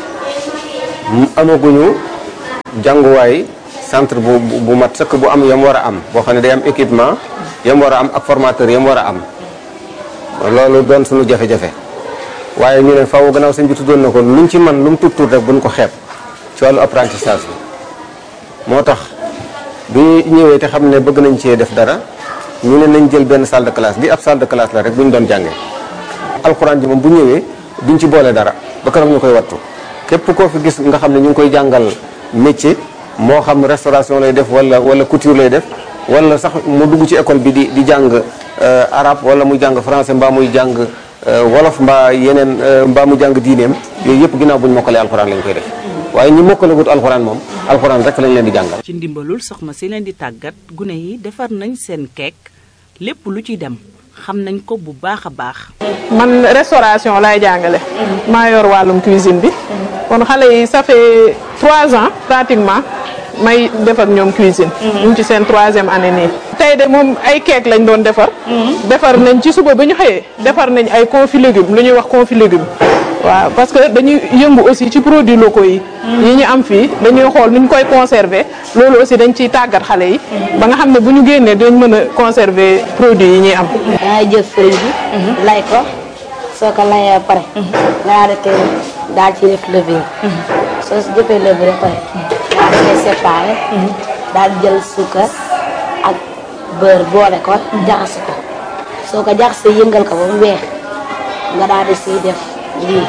S6: amaguñu jànguwaay centre bu bu mat sëkk bu am yam war a am boo xam ne day am équipement yam war a am ak formateur yam war a am loolu doon suñu jafe-jafe waaye ñu ne faaw gannaaw sëñ bi tuddoon na ko luñ ci man lu mu tuut tuut rek buñ ko xeeb ci wàllu apprentissage bi moo tax bi ñëwee te xam ne bëgg nañ cee def dara ñu ne nañ jël benn salle de classe bi ab salle de classe la rek bu ñu doon jàngee alxuraan ji moom bu ñëwee duñ ci boole dara ba keroog ñu koy wattu képp koo fi gis nga xam ne ñu ngi koy jàngal métier moo xam restauration lay def wala wala couture lay def wala sax mu dugg ci école bi di di jàng arabe wala muy jàng français mbaa muy jàng wolof mbaa yeneen mbaa mu jàng diineem yooyu yëpp ginnaaw bu ñu mokkalee alxuraan lañ koy def waaye ñi mokkalagut alxuraan moom alxuraan rek lañ leen di jàngal.
S3: ci ndimbalul soxna si leen di tàggat gune yi defar nañ seen keek lépp lu ci dem xam nañ ko bu baax a baax.
S9: man restauration laay jàngale. maa yor wàllum cuisine bi. kon xale yi ça fait trois ans pratiquement may def ak ñoom cuisine. ñu ngi ci seen troisième année nii. tey de moom ay keek lañ doon defar. defar nañ ci suba ba ñu xëyee. defar nañ ay confit légumes lu ñuy wax confit légumes. waaw parce que dañuy yëngu aussi ci produits locaux yi. yi ñu am fii dañuy xool nu ñu koy conserver loolu aussi dañ ciy tàggat xale yi. ba nga xam ne bu ñu génnee dañ mën a conserver produits yi ñuy am.
S4: dangay jël farine bi. lay ko soo ko layee ba pare. nga daal di daal ci def levure. soo si jëfee levure ba pare. daal di koy séparer. daal di jël suukar ak beurre boole ko jaxase ko soo ko jaxasee yëngal ko ba mu weex nga daal di siy def. lii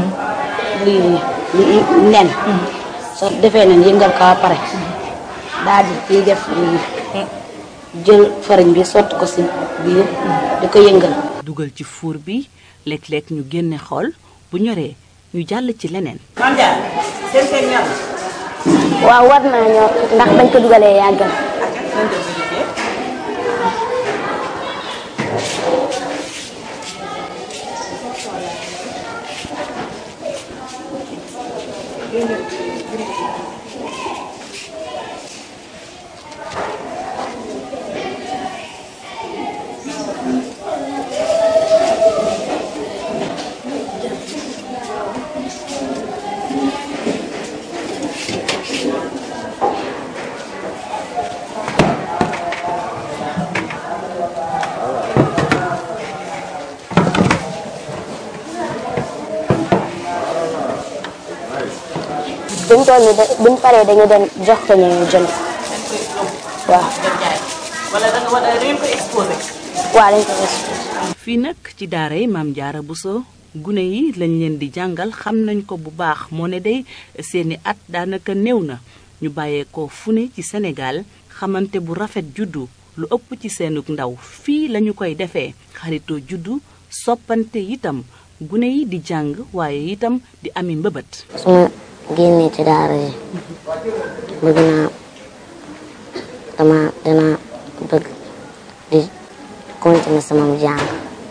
S4: lii lii nen soo defee nen yëngal ko ba pare daal di ciy def lii jël farine bi sotti ko si biir di ko yëngal.
S3: dugal ci four bi léeg-léeg ñu génne xool bu ñoree ñu jàll ci leneen.
S4: waaw war naa ñor ndax bañ ko dugalee yàgg na. buñ toll nii de buñ paree dañu dem jox ko ñu jënd waaw.
S3: wala da nga war a da ngeen ko exposé.
S4: waaw dañ ko exposé.
S3: fii nag ci daara yi Maam Jaara Buso gune yi lañ leen di jàngal xam nañ ko bu baax moo ne day seeni at daanaka néew na ñu bàyyeekoo fu ne ci Sénégal xamante bu rafet juddu lu ëpp ci seenug ndaw fii lañu koy defee xaritoo juddu soppante itam gune yi di jàng waaye itam di ami mbëbët.
S4: génne ci daara ji bëgg naa dama dina bëgg di continuer sama jàng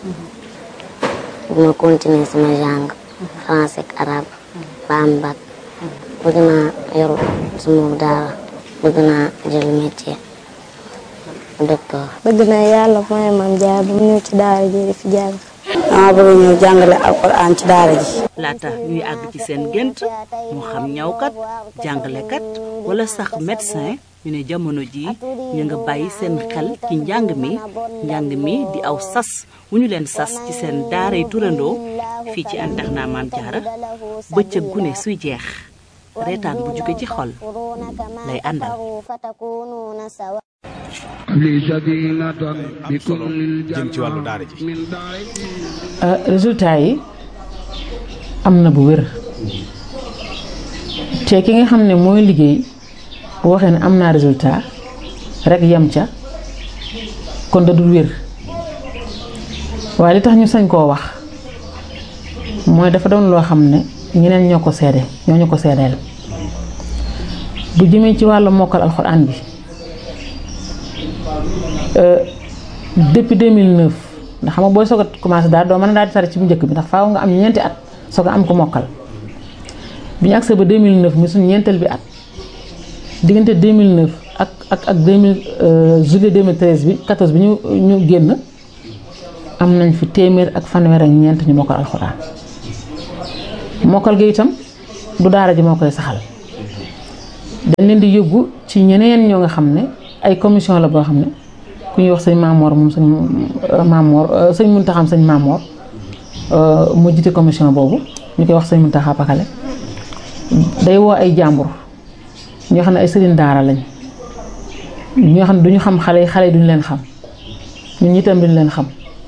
S4: duma continuer sama jàng français ak arabe ba am bac bëgg naa yor sama daara bëgg naa jël métier docteur. bëgg naa yàlla mooy Maam Jaara bu mu ñëw ci daara ji di fi jàng. dama bëgg ñëw jàngale alxuraan ci daara ji.
S3: laata ñuy àgg ci seen gént moo xam ñawkat jàngalekat wala sax médecin ñu ne jamono ji ñu nga bàyyi seen xel ci njàng mi njàng mi di aw sas wu ñu leen sas ci seen daaray turandoo fii ci internat Maam Jaara bëccëg gune suy jeex reetaan bu jóge ci xol lay àndal.
S10: jëm ci wàllu daara ji.
S7: résultat yi am na bu wér te ki nga xam ne mooy liggéey bu waxee ne am naa résultat rek yem ca kon da dul wér waaye li tax ñu sañ koo wax mooy dafa doon loo xam ne ñeneen ñoo ko seede ñoo ñu ko seedeel bu jëmee ci wàllu mokkal alxuraan bi depuis deux mille neuf ndax xam nga booy soog a commencé daal doo mën a daal di tari ci bu njëkk bi ndax faaw nga am ñeenti at soog a am ko mokkal bi ñu agsee ba deux mille neuf mi suñu ñeenteel bi at diggante deux mille neuf ak ak ak deux mille juillet deux mille treize bi quatorze bi ñu ñu génn am nañ fi téeméer ak fanweer ak ñeent ñu mokkal alxuraan mokkal gi itam du daara ji moo koy saxal dañ leen di yóbbu ci ñeneen ñoo nga xam ne ay commission la boo xam ne ku ñuy wax sëñ Mamor moom sëñ Mamor sëñ Muntaxa sëñ Mamor mu jiite commission boobu ñu koy wax sëñ Muntaxa Pakale day woo ay jàmbur ñoo xam ne ay sëriñ daara lañ ñoo xam ne duñu xam xale yi xale yi duñu leen xam ñun itam duñu leen xam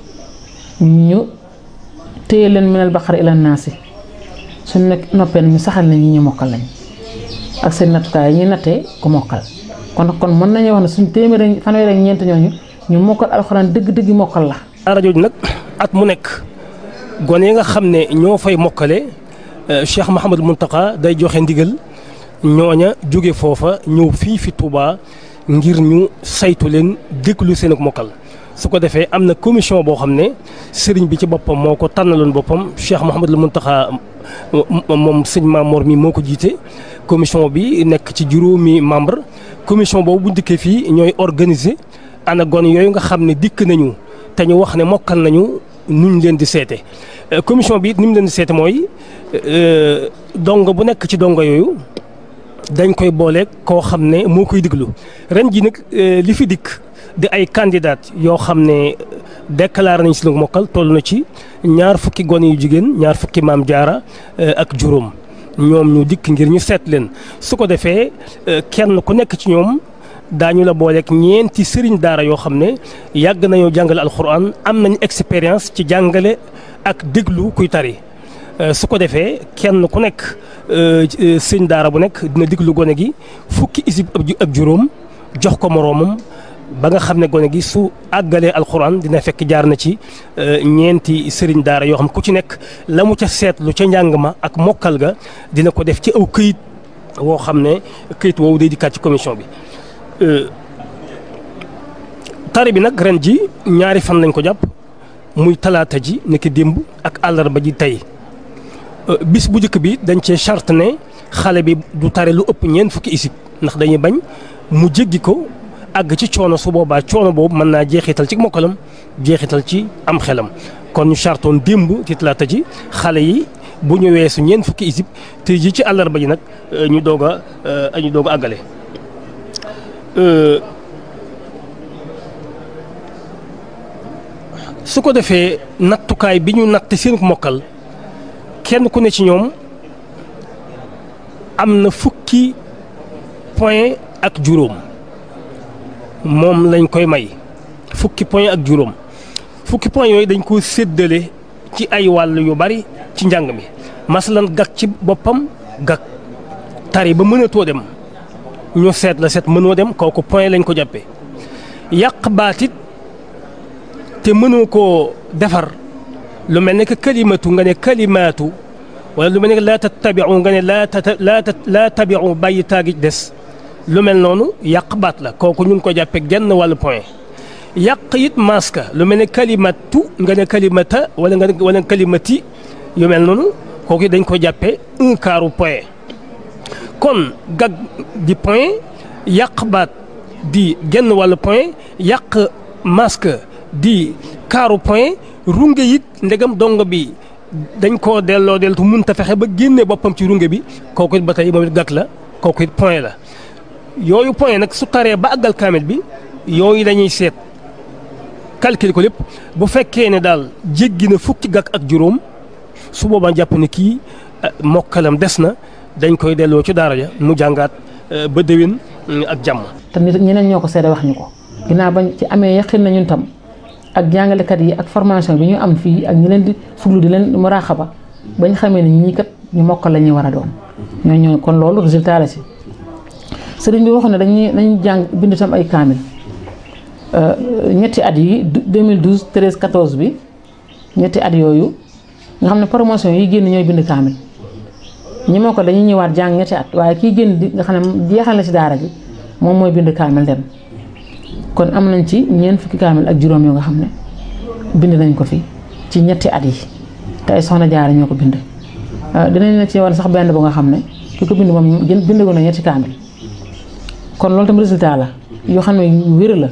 S7: ñu téye leen minal baqara ila naasi suñ nekk noppee ñu saxal na ñi ñu mokkal lañ ak seen nattukaay yi ñuy nattee ku mokkal kon kon mën nañu wax ne suñ téeméer fanweer ak ñeent ñooñu ñu mokkal alxuraan dëgg-dëgg mokkal la.
S11: daara jooju nag at mu nekk gone yi nga xam ne ñoo fay mokkale Cheikh Mouhamadou Mountakha day joxe ndigal ñooña jóge foofa ñëw fii fi Touba ngir ñu saytu leen déglu seen ak mokkal. su ko defee am na commission boo xam ne sëriñ bi ci boppam moo ko tànnaloon boppam Cheikh Mouhamadou Mountakha moom sëñ Mamor mi moo ko jiite commission bi nekk ci juróomi membre commission boobu bu dikkee fii ñooy organiser ana gone yooyu nga xam ne dikk nañu te ñu wax ne mokkal nañu nuñ leen di seete commission bi it ni mu leen di seete mooy dongo bu nekk ci dongo yooyu dañ koy boole koo xam ne moo koy diglu ren ji nag li fi dikk di ay candidat yoo xam ne déclaré nañ si lu mokkal toll na ci ñaar fukki gone yu jigéen ñaar fukki maam jaara ak juróom ñoom ñu dikk ngir ñu seet leen su ko defee kenn ku nekk ci ñoom daañu la booleeg ñeenti sëriñ daara yoo xam ne yàgg nañoo jàngale alxuraan am nañu expérience ci jàngale ak déglu kuy tari su ko defee kenn ku nekk sëriñ daara bu nekk dina déglu gone gi fukki isib ak juróom jox ko moroomam ba nga xam ne gone gi su àggalee alxuraan dina fekk jaar na ci ñeenti sëriñ daara yoo xam ku ci nekk la mu ca seetlu ca njàng ma ak mokkal ga dina ko def ci aw këyit woo xam ne këyit woowu day dikkaat ci commission bi. tari bi nag ren ji ñaari fan lañ ko jàpp muy talaata ji nekk démb ak àllarba ji tey bis bu njëkk bi dañ cee charte ne xale bi du tare lu ëpp ñeent fukki isib ndax dañuy bañ mu jéggi ko. àgg ci coono su boobaa coono boobu mën naa jeexital ci mokkalam jeexital ci am xelam kon ñu chartoon démb ci talaata ji xale yi bu ñu weesu ñeent fukki isib te ji ci àllarba ji nag ñu doog a ñu doog a àggale. su ko defee nattukaay bi ñu natt seen mokkal kenn ku ne ci ñoom am na fukki point ak juróom. moom lañ koy may fukki point ak juróom fukki point yooyu dañ ko séddale ci ay wàll yu bari ci njàng mi masalan gag ci boppam gag tari ba mënatoo dem ñu seet la seet mënoo dem kooku point lañ ko jàppee yàq baatit te mënoo koo defar lu mel ne que kalimatu nga ne kalimaatu wala lu mel ne que laa tattabiu nga ne laa laa laa tabiu bàyyi taagi des lu mel noonu yàq baat la kooku ñu ngi ko jàppee genn wàllu point yàq it maska lu mel ne kalimatu nga ne kalimata wala nga wala kalimati yu mel noonu kooku dañ ko jàppee un quart point kon gag di point yàq baat di genn wàllu point yàq maska di quart point runge it ndegam dongo bi dañ koo delloo deltu mënta fexe ba génne boppam ci runge bi kooku it ba tey moom it gag la kooku it point la. yooyu point nag su taree ba àggal kaamil bi yooyu dañuy seet calcul ko lépp bu fekkee ne daal jéggi na fukki gàkk ak juróom su boobaa jàpp ne kii mokkalam des na dañ koy delloo ci daara ja mu jàngaat ba déwén ak jàmm.
S7: te nit ñeneen ñoo ko seede wax ñu ko ginnaaw bañ ci amee yaqin na ñun tam ak jàngalekat yi ak formation bi ñu am fii ak ñi leen di fuglu di leen muraaxaba bañ xamee ne ñii kat ñu mokkal la ñuy war a doon ñoo ñoo kon loolu résultat la si. sëriñ bi waxoon ne dañuy dañuy jàng bind tam ay kaamil ñetti at yi deux mille douze treize quatorze bi ñetti at yooyu nga xam ne promotion yi génn ñooy bind kaamil ñi moo ko dañuy ñëwaat jàng ñetti at waaye kii génn di nga xam ne jeexal na ci daara ji moom mooy bind kaamil dem kon am nañ ci ñeent fukki kaamil ak juróom yoo nga xam ne bind nañ ko fi ci ñetti at yi te ay soxna jaara ñoo ko bind dinañ la ci war sax benn bu nga xam ne ki ko bind moom bind ko na ñetti kaamil kon loolu tam résultat la yoo xam ne yu wér la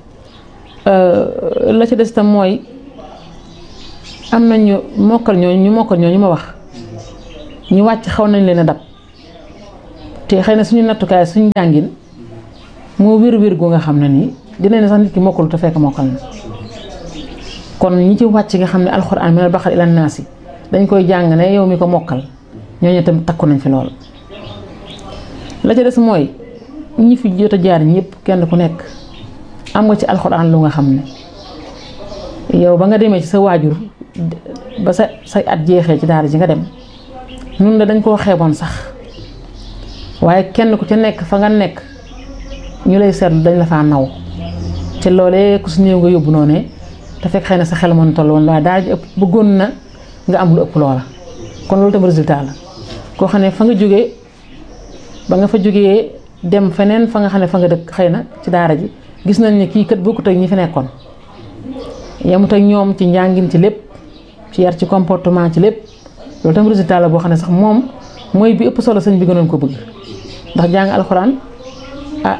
S7: la ci des tam mooy am nañu mokkal ñooñu ñu mokkal ñooñu ma wax ñu wàcc xaw nañ leen a dab te xëy na suñu nattukaay suñu njàngin moo wér-wér gu nga xam ne nii dina ne sax nit ki mokkul te fekk mokkal na kon ñi ci wàcc nga xam ne alxuraan minal baqara ilan naasi dañ koy jàng ne yow mi ko mokkal ñooñu itam takku nañ fi lool. la ca des mooy ñi fi jot a jaar ñëpp kenn ku nekk am nga ci alxuraan lu nga xam ne yow ba nga demee ci sa waajur ba sa say at jeexee ci daara ji nga dem nun la dañ koo xeeboon sax waaye kenn ku ca nekk fa nga nekk ñu lay seetlu dañ la faa naw te loolee ku su néew nga yóbbu noonu te fekk xëy na sa xel mën toll woon waaye daara ji ëpp bëggoon na nga am lu ëpp loola kon loolu tam résultat la koo xam ne fa nga jógee ba nga fa jógee dem feneen fa nga xam ne fa nga dëkk xëy na ci daara ji gis nañ ne kii kat bokkut ak ñi fi nekkoon yemut ak ñoom ci njàngin ci lépp ci yar ci comportement ci lépp loolu tam résultat la boo xam ne sax moom mooy bi ëpp solo sëñ bi gënoon ko bëgg ndax jàng alxuraan ah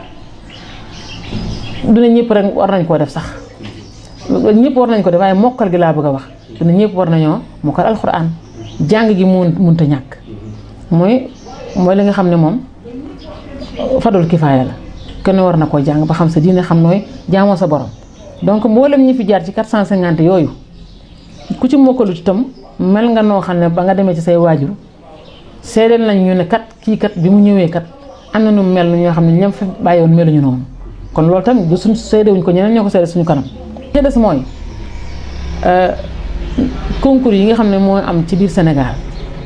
S7: dina ñëpp rek war nañ koo def sax ñëpp war nañ ko def waaye mokkal gi laa bëgg a wax dina ñëpp war nañoo mokkal alxuraan jàng gi mun munta ñàkk mooy mooy li nga xam ne moom fadul kifaaya la kenn war na koo jàng ba xam sa diine xam nooy jaamoo sa borom donc mboolem ñi fi jaar ci quatre cent cinquante yooyu ku ci mokkalut itam mel nga noo xam ne ba nga demee ci say waajur seedeel nañ ñu ne kat kii kat bi mu ñëwee kat am na nu mel ñoo xam ne ñam fi bàyyiwoon meluñu noonu kon loolu tamit du suñ seedewuñ ko ñeneen ñoo ko seede suñu kanam. te des mooy concours yi nga xam ne moo am ci biir Sénégal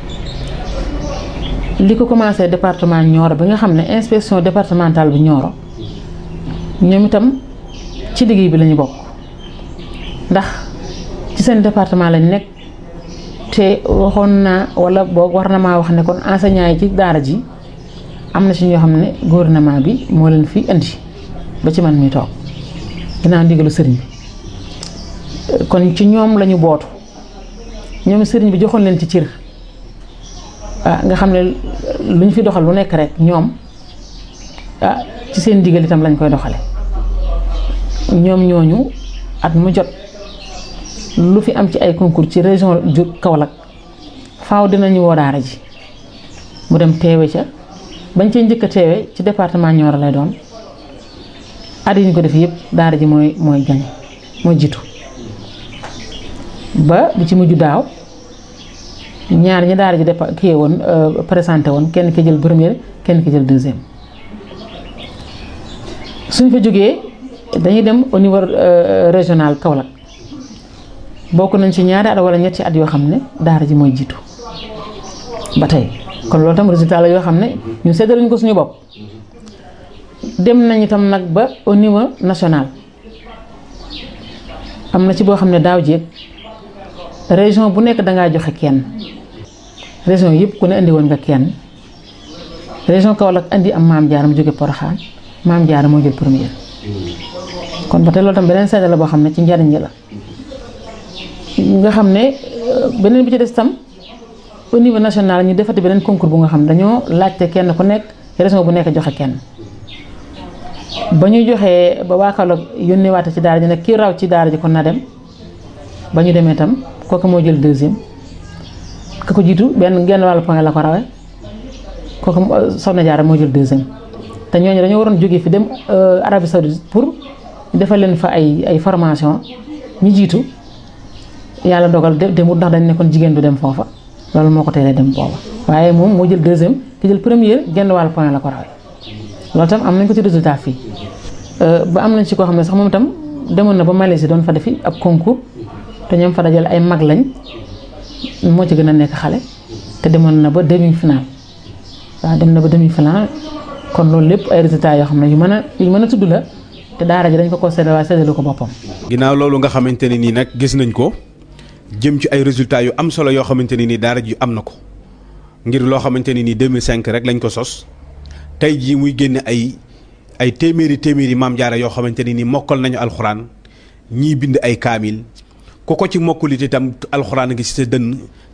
S7: li ko commencé département Nioro bi nga xam ne inspection départementale bu Nioro ñoom itam ci liggéey bi la ñu bokk ndax ci seen département lañ nekk te waxoon naa wala boog war na maa wax ne kon enseignants yi ci daara ji am na ci ñoo xam ne gouvernement bi moo leen fi indi ba ci man mi toog dinaa ndigalu sëriñ bi kon ci ñoom lañu bootu ñoom sëriñ bi joxoon leen ci cër ah nga xam ne lu ñu fi doxal lu nekk rek ñoom ah ci seen ndigal itam lañ koy doxale ñoom ñooñu at mu jot lu fi am ci ay concours ci région ju Kaolack faaw dinañu woo daara ji mu dem teewe ca bañ cee njëkk a teewe ci département Nioro lay doon at yi ñu ko def yëpp daara ji mooy mooy gañ mooy jiitu ba bi ci mujj daaw ñaar ñi daara ji dépa kii woon présenté woon kenn ki jël première kenn ki jël deuxième suñ fa jógee dañuy dem au niveau régional Kaolack bokk nañ ci ñaari at wala ñetti at yoo xam ne daara ji mooy jiitu ba tey kon loolu tam résultat la yoo xam ne ñu séddale ko suñu bopp dem nañ itam nag ba au niveau national am na ci boo xam ne daaw jéeg région bu nekk dangaa joxe kenn région yëpp ku ne indi woon nga kenn région Kaolack indi am maam Diarra mu jóge Porokhane maam Diarra moo jël première kon ba tey loolu tam beneen seede la boo xam ne ci njariñ la nga xam ne beneen bi ci des tam au niveau national ñu defati beneen concours bu nga xam ne dañoo laajte kenn ku nekk région bu nekk joxe kenn ba ñu joxee ba waa Kaolack yónnee waate ci daara ji nag kii raw ci daara ji kon na dem ba ñu demee tam kooku moo jël deuxième ka ko jiitu benn genn wàllu point la ko rawee kooku Soxna Jaara moo jël deuxième te ñooñu dañoo waroon jógee fi dem Arabie Saoudite pour defal leen fa ay ay formation ñu jiitu yàlla dogal demut ndax dañ nekkoon jigéen du dem foofa loolu moo ko teelee dem booba waaye moom moo jël deuxième ki jël première genn wàllu point la ko rawee loolu tam am nañ ko ci résultat fii ba am nañ ci koo xam ne sax moom itam demoon na ba Malaisie doon fa defi ab concours te ñoom fa dajale ay mag lañ moo ci gën a nekk xale te demoon na ba demi final waaw dem na ba demi final kon loolu lépp ay résultats yoo xam ne yu mën a yu mën a tudd la te daara ji dañ ko ko séddale waaye séddalu ko boppam.
S10: ginnaaw loolu nga xamante ne nii nag gis nañ ko jëm ci ay résultats yu am solo yoo xamante ne nii daara ji am na ko ngir loo xamante ne nii deux mille cinq rek lañ ko sos tey jii muy génne ay ay téeméeri téeméeri maam Jaara yoo xamante ne nii mokkal nañu alxuraan ñii bind ay kaamil. ku ko ci mokkulit itam alxuraan ngi ci sa dënn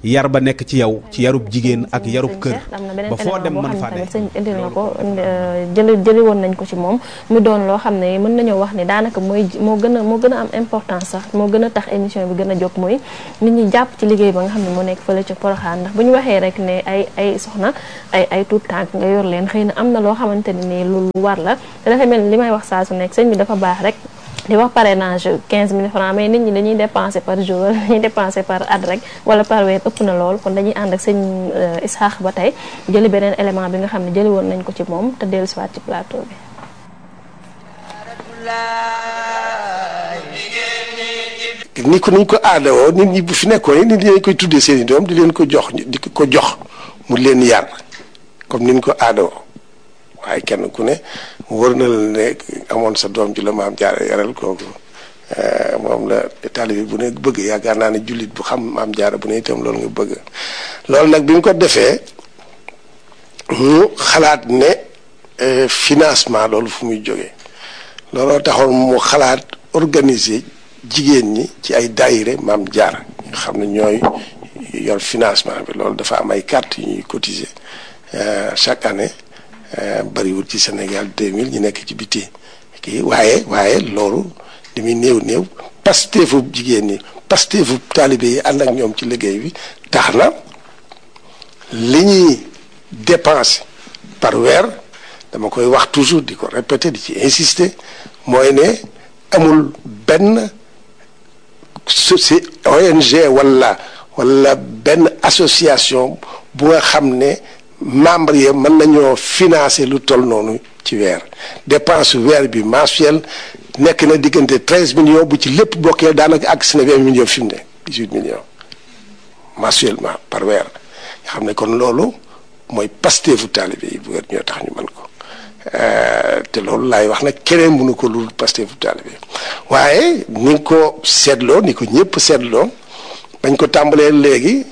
S10: yar ba nekk ci yow ci yarub jigéen ak yarub kër ba foo dem mën faa
S12: tamit sëñ indil na ko jëli jëli woon nañ ko ci moom mu doon loo xam ne mën nañoo wax ne daanaka mooy moo gën a moo gën a am importance sax moo gën a tax émission bi gën a jóg mooy nit ñi jàpp ci liggéey ba nga xam ne moo nekk fële ca Porokhane ndax bu ñu waxee rek ne ay ay soxna ay ay tuut tànk nga yor leen xëy na am na loo xamante ne nii lu war la te dafa mel ni li may wax saa su nekk sëñ bi dafa baax rek di wax parrainage quinze mille francs mais nit ñi dañuy dépenser par jour dañuy dépenser par at rek wala par weer ëpp na lool kon dañuy ànd ak sëñ Isaax ba tey jëli beneen élément bi nga xam ne jëli woon nañ ko ci moom te dellu siwaat ci plateau bi.
S13: ni ko niñ ko aadawoo nit ñi bu fi nekkoon nit ñi dañ koy tuddee seen i doom di leen ko jox di ko jox mu leen yar comme niñ ko aadawoo waaye kenn ku ne wër na la ne amoon sa doom ji la maam jaara yaral kooku moom la taalibe bu ne bëgg yaakaar naa ne jullit bu xam maam jaara bu ne itam loolu nga bëgg loolu nag bi mu ko defee mu xalaat ne financement loolu fu muy jógee looloo taxoon mu xalaat organiser jigéen ñi ci ay daayire maam jaara nga xam ne ñooy yor financement bi loolu dafa am ay carte yu ñuy cotiser chaque année bariwul ci Sénégal deux mille ñu nekk ci biti kii waaye waaye loolu li muy néew néew pasteefu jigéen ñi pasteefu taalibe yi ànd ak ñoom ci liggéey bi tax na li ñuy dépenser par weer dama koy wax toujours di ko répéter di ci insister mooy ne amul benn soci O N G wala wala benn association bu nga xam ne membre yi mën nañoo financer lu toll noonu ci weer dépense weer bi mensuel nekk na diggante treize millions bu ci lépp bokkee daanaka ak si na vingt millions fi mu ne dix-huit millions mensuellement par weer nga xam ne kon loolu mooy pasteefu taalibe yi bu weer ñoo tax ñu mën ko te loolu laay wax nag keneen mënu ko lu pasteefu taalibe waaye ni ko seetloo ni ko ñëpp seetloo bañ ko tàmbalee léegi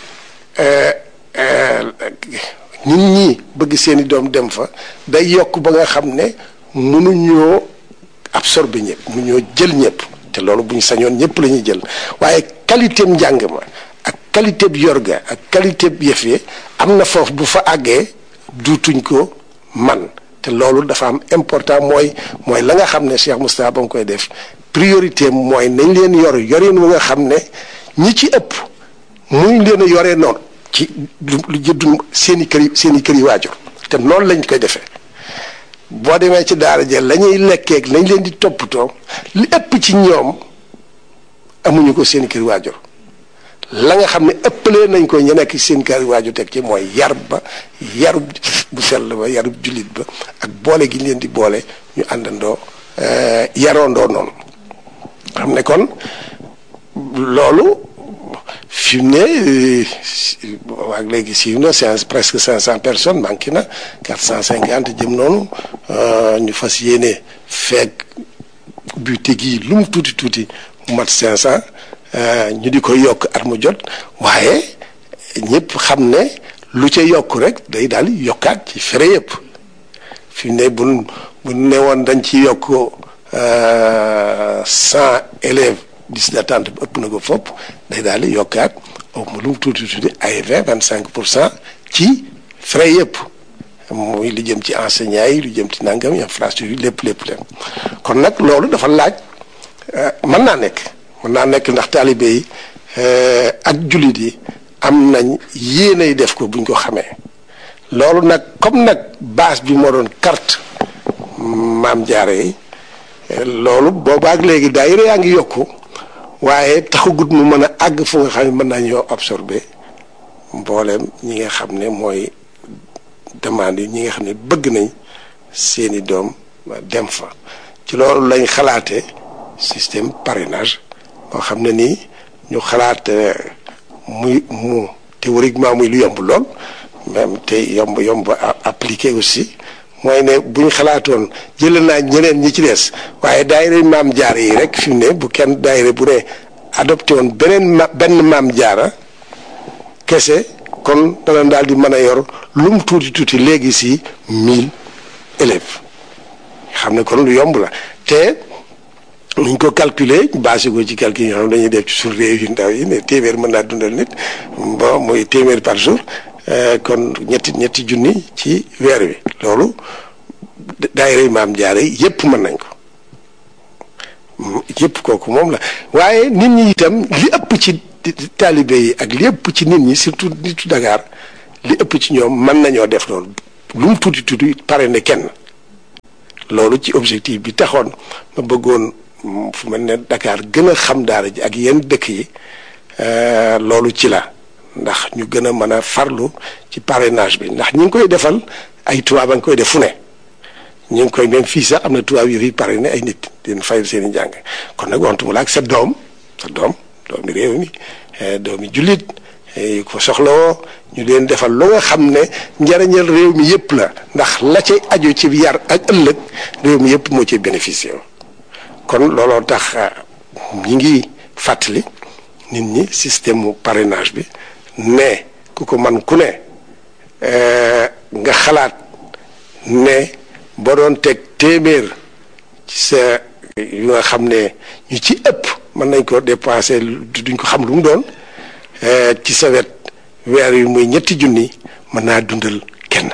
S13: nit ñi bëgg seeni doom dem fa day yokk ba nga xam ne mënuñoo absorber ñëpp mënuñoo jël ñëpp te loolu bu ñu sañoon ñëpp la ñuy jël waaye qualité njàng ma ak qualité bi yorga ak qualité bi yëf yi am na foofu bu fa àggee duutuñ ko man te loolu dafa am important mooy mooy la nga xam ne Cheikh Moustapha ba nga koy def priorité mooy nañ leen yor yorin wu nga xam ne ñi ci ëpp muñ leen a yoree noonu ci lu jëddu seen i kër yi seen i kër yi waajur te noonu lañ koy defee boo demee ci daara jël la ñuy lekkeeg lañ leen di toppatoo li ëpp ci ñoom amuñu ko seen i kër waajur la nga xam ne ëppalee nañ ko ñu nekk seen kër waajur teg ci mooy yar ba yarub bu sell ba yarub jullit ba ak boole gi ñu leen di boole ñu àndandoo yaroondoo noonu xam ne kon loolu fi mu ne waa léegi siiw na c'est presque cinq cent personnes manqué na quatre cent cinquante jëm noonu ñu fas yéene feeg buté gi lu mu tuuti tuuti mu mat cinq cent ñu di ko yokk at mu jot waaye ñëpp xam ne lu ca yokk rek day daal yokkaat ci fere yëpp fi mu ne bu bu ne woon dañ ci yokk cent élèves liste d'attente bi ëpp na ko fopp day daal di yokkaat au mu lu mu tuuti tuuti ay vingt vingt cinq pour cent ci frais yëpp muy lu jëm ci enseignants yi lu jëm ci nangam infrastructure yi lépp lépp lépp kon nag loolu dafa laaj mën naa nekk mën naa nekk ndax taalibe yi ak jullit yi am nañ yéenay def ko buñ ko xamee loolu nag comme nag base bi moo doon carte maam jaare yi loolu boobaak léegi daayira yaa ngi yokku waaye taxagut mu mën a àgg fu nga xam ne mën naa ñoo absorber mbooleem ñi nga xam ne mooy demande yi ñi nga xam ne bëgg nañ seeni doom dem fa ci loolu lañ xalaate système parrainage boo xam ne nii ñu xalaat muy mu théoriquement muy lu yomb lool même te yomb yomb appliqué aussi mooy ne bu ñu xalaatoon jëlee naa ñeneen ñi ci des waaye daayira maam jaara yi rek fi mu ne bu kenn daayira bu ne adopté woon beneen ma benn maam jaara kese kon dana daal di mën a yor lu mu tuuti tuuti léegi si mille élèves xam ne kon lu yomb la te nuñ ko calculer basé ko ci calcul yi nga xam dañuy def ci suñu réew yu ndaw yi ne téeméer mën naa dundal nit bon mooy téeméer par jour kon ñetti ñetti junni ci weer wi loolu daayira Maam Jaara yépp mën nañ ko yépp kooku moom la waaye nit ñi itam li ëpp ci taalibe yi ak li ëpp ci nit ñi surtout nitu Dakar li ëpp ci ñoom mën nañoo def loolu lu mu tuuti tuuti pare ne kenn loolu ci objectif bi taxoon ma bëggoon fu mel ne Dakar gën a xam daara ji ak yenn dëkk yi loolu ci la ndax ñu gën a mën a farlu ci parrainage bi ndax ñi ngi koy defal ay tubaab a ngi koy def fu ne ñu ngi koy même fii sax am na tubaab yu fi parrainé ay nit di leen fayal seen i njàng kon nag waxtu la ak sa doom sa doom doomi réew mi doomi jullit yu ko soxlawoo ñu leen defal lu nga xam ne njariñal réew mi yëpp la ndax la cay aju ci yar ak ëllëg réew mi yëpp moo ci bénéficié kon looloo tax ñi ngi fàttali nit ñi système mu parrainage bi ne ku ko man ku ne nga xalaat ne boo doon teg téeméer ci sa yu nga xam ne ñu ci ëpp mën nañ ko dépensé duñ ko xam lu mu doon ci sa wet weer yu muy ñetti junni mën naa dundal kenn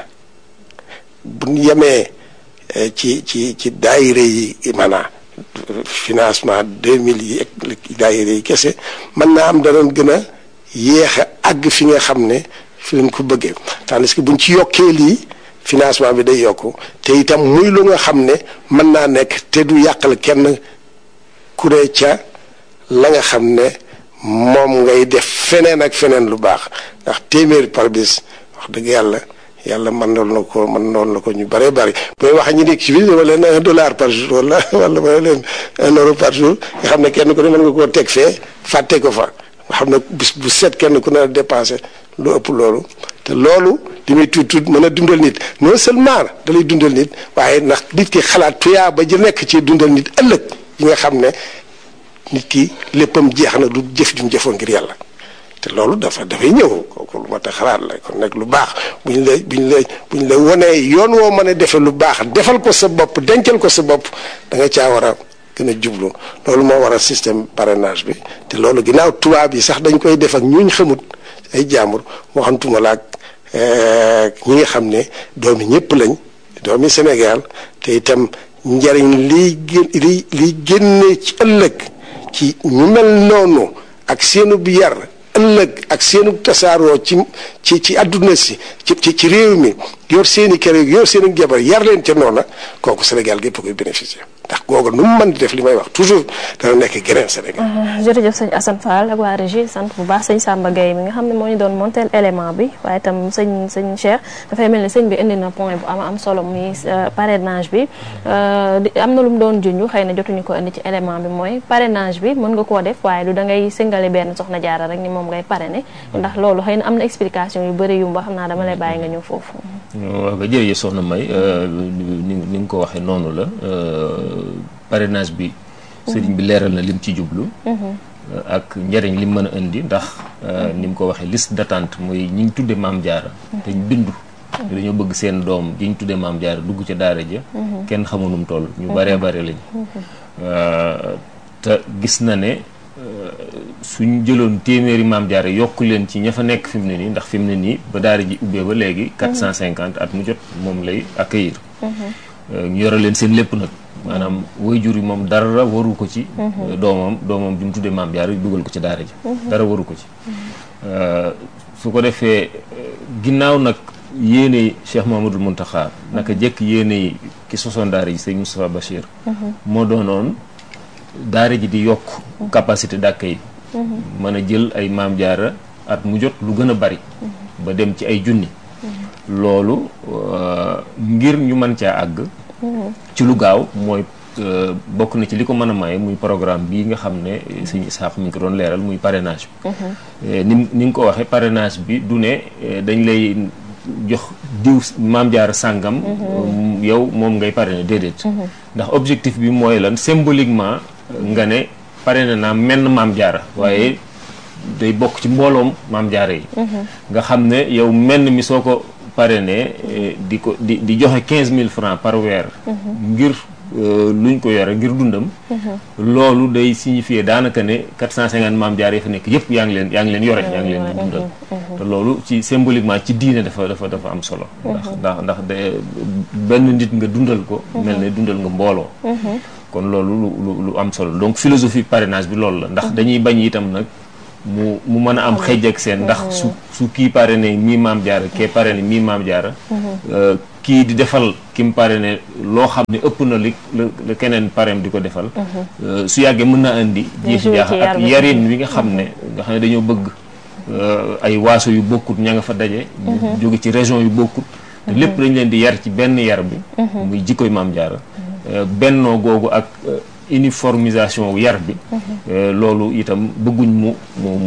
S13: bu ñu yemee ci ci ci daayira yi maanaam financement deux mille yi ak daayira yi kese mën naa am danoon gën a yéex a àgg fi nga xam ne fi leen ko bëggee tandis que buñ ci yokkee lii financement bi day yokku te itam muy lu nga xam ne mën naa nekk te du yàqal kenn ku ne ca la nga xam ne moom ngay def feneen ak feneen lu baax ndax téeméer par bis wax dëgg yàlla yàlla mën noon na ko mën noon na ko ñu bëree bëri booy wax ñu nekk ci biir dama leen un dollar par jour wala wala ma leen un euro par jour nga xam ne kenn ku ne mën nga koo teg fee fàtte ko fa nga xam ne bis bu set kenn ku ne dépensé lu ëpp loolu te loolu li muy tuut tuut mën a dundal nit non seulement da lay dundal nit waaye ndax nit ki xalaat tuyaa ba ji nekk ci dundal nit ëllëg yi nga xam ne nit ki léppam jeex na du jëf jum jëfoon ngir yàlla te loolu dafa dafay ñëw kooku lu ma ta xalaat la kon nag lu baax buñ la buñ la buñ la wonee yoon woo mën a defee lu baax defal ko sa bopp dencal ko sa bopp da nga caa war a gën a jublu loolu moo war a système parrainage bi te loolu ginnaaw tubaab yi sax dañ koy def ak ñuñ xamut ay jaambur moo xam tuma la ak ñi nga xam ne doomi ñëpp lañ doomi Sénégal te itam njariñ liy gén li liy génne ci ëllëg ci ñu mel noonu ak seenu bi yar ëllëg ak seenu tasaaroo ci ci ci àdduna si ci ci ci réew mi yor seeni kër yor seeni jabar yar leen ca noona kooku Sénégal gépp koy bénéficier ndax googu nu mu mën di def li may wax toujours dana nekk geneen Sénégal.
S12: jërëjëf sëñ Assane Fall ak waa régie sant bu baax sëñ Samba Gueye mi nga xam ne moo ñu doon montel élément bi waaye itam sëñ sëñ Cheikh dafay mel ni sëñ bi indi na point bu am am solo muy parrainage bi am na lu mu doon junj xëy na jotuñu ko indi ci élément bi mooy parrainage bi mën nga koo def waaye du da ngay singale benn soxna jaara rek ni moom ngay parrainer ndax loolu xëy na am na explication yu bëri yu mu wax xam naa dama lay bàyyi nga ñëw foofu.
S14: waaw ba jërëjëf soxna May ni ni nga ko waxee noonu la parrainage bi sëriñ bi leeral na lim ci jublu ak njëriñ lim mën a indi ndax ni mu ko waxee liste d'attente mooy ñi ñu tudde Maam Jaara te ñu bindu dañoo bëgg seen doom ji ñu tudde Maam Jaara dugg ca daara ja kenn xamunum toll ñu baree bare lañ te gis na ne suñ jëloon téeméeri Maam Jaara yokk leen ci ña fa nekk fi mu ne nii ndax fi mu ne nii ba daara ji ubbee ba léegi quatre cent cinquante at mu jot moom lay accueillir ñu yore leen seen lépp nag maanaam waajur yi moom dara waru ko ci doomam doomam bi mu tuddee Maam Jaara dugal ko ci daara ji dara waru ko ci su ko defee ginnaaw nag yéene Cheikh Mouhamadoul Mountakha naka jekk yéene ki sosoon daara ji sëñ Moustapha Bachir moo doonoon daara ji di yokk capacité d'accueil mën a jël ay Maam Jaara at mu jot lu gën a bari ba dem ci ay junni loolu ngir ñu mën caa àgg ci lu gaaw mooy bokk na ci li ko mën a maye muy programme bii nga xam ne sëñ Isaax mi ngi ko doon leeral muy parrainage bi ni ni nga ko waxee parrainage bi du ne dañ lay jox diw Maam Jaara sàngam yow moom ngay parrainer déedéet ndax objectif bi mooy lan symboliquement nga ne parrainé naa menn Maam Jaara waaye day bokk ci mbooloom Maam Jaara yi nga xam ne yow menn mi soo ko parrainé di ko di di joxe quinze mille francs par weer ngir luñ ko yore ngir dundam loolu day signifier daanaka ne quatre cent cinquante maam jaar yi fa nekk yëpp yaa ngi leen yaa ngi leen yore yaa ngi leen di dundal te loolu ci symboliquement ci diine dafa dafa dafa am solo ndax ndax ndax de benn nit nga dundal ko mel ne dundal nga mbooloo kon loolu lu lu am solo donc philosophie parrainage bi loolu la ndax dañuy bañ itam nag mu mu mën a am xëj ak seen ndax su su kii parrainé mii maam jaara kee parrainé mii maam jaara kii di defal ki mu parrainé loo xam ne ëpp na li la keneen parrain di ko defal su yàggee mën naa indi jeexi jaax ak yarin wi nga xam ne nga xam ne dañoo bëgg ay waaso yu bokkut ña nga fa daje jóge ci région yu bokkut te lépp dañ leen di yar ci benn yar bi muy jikkoy maam jaara bennoo googu ak uniformisation yar bi loolu itam bëgguñ mu mu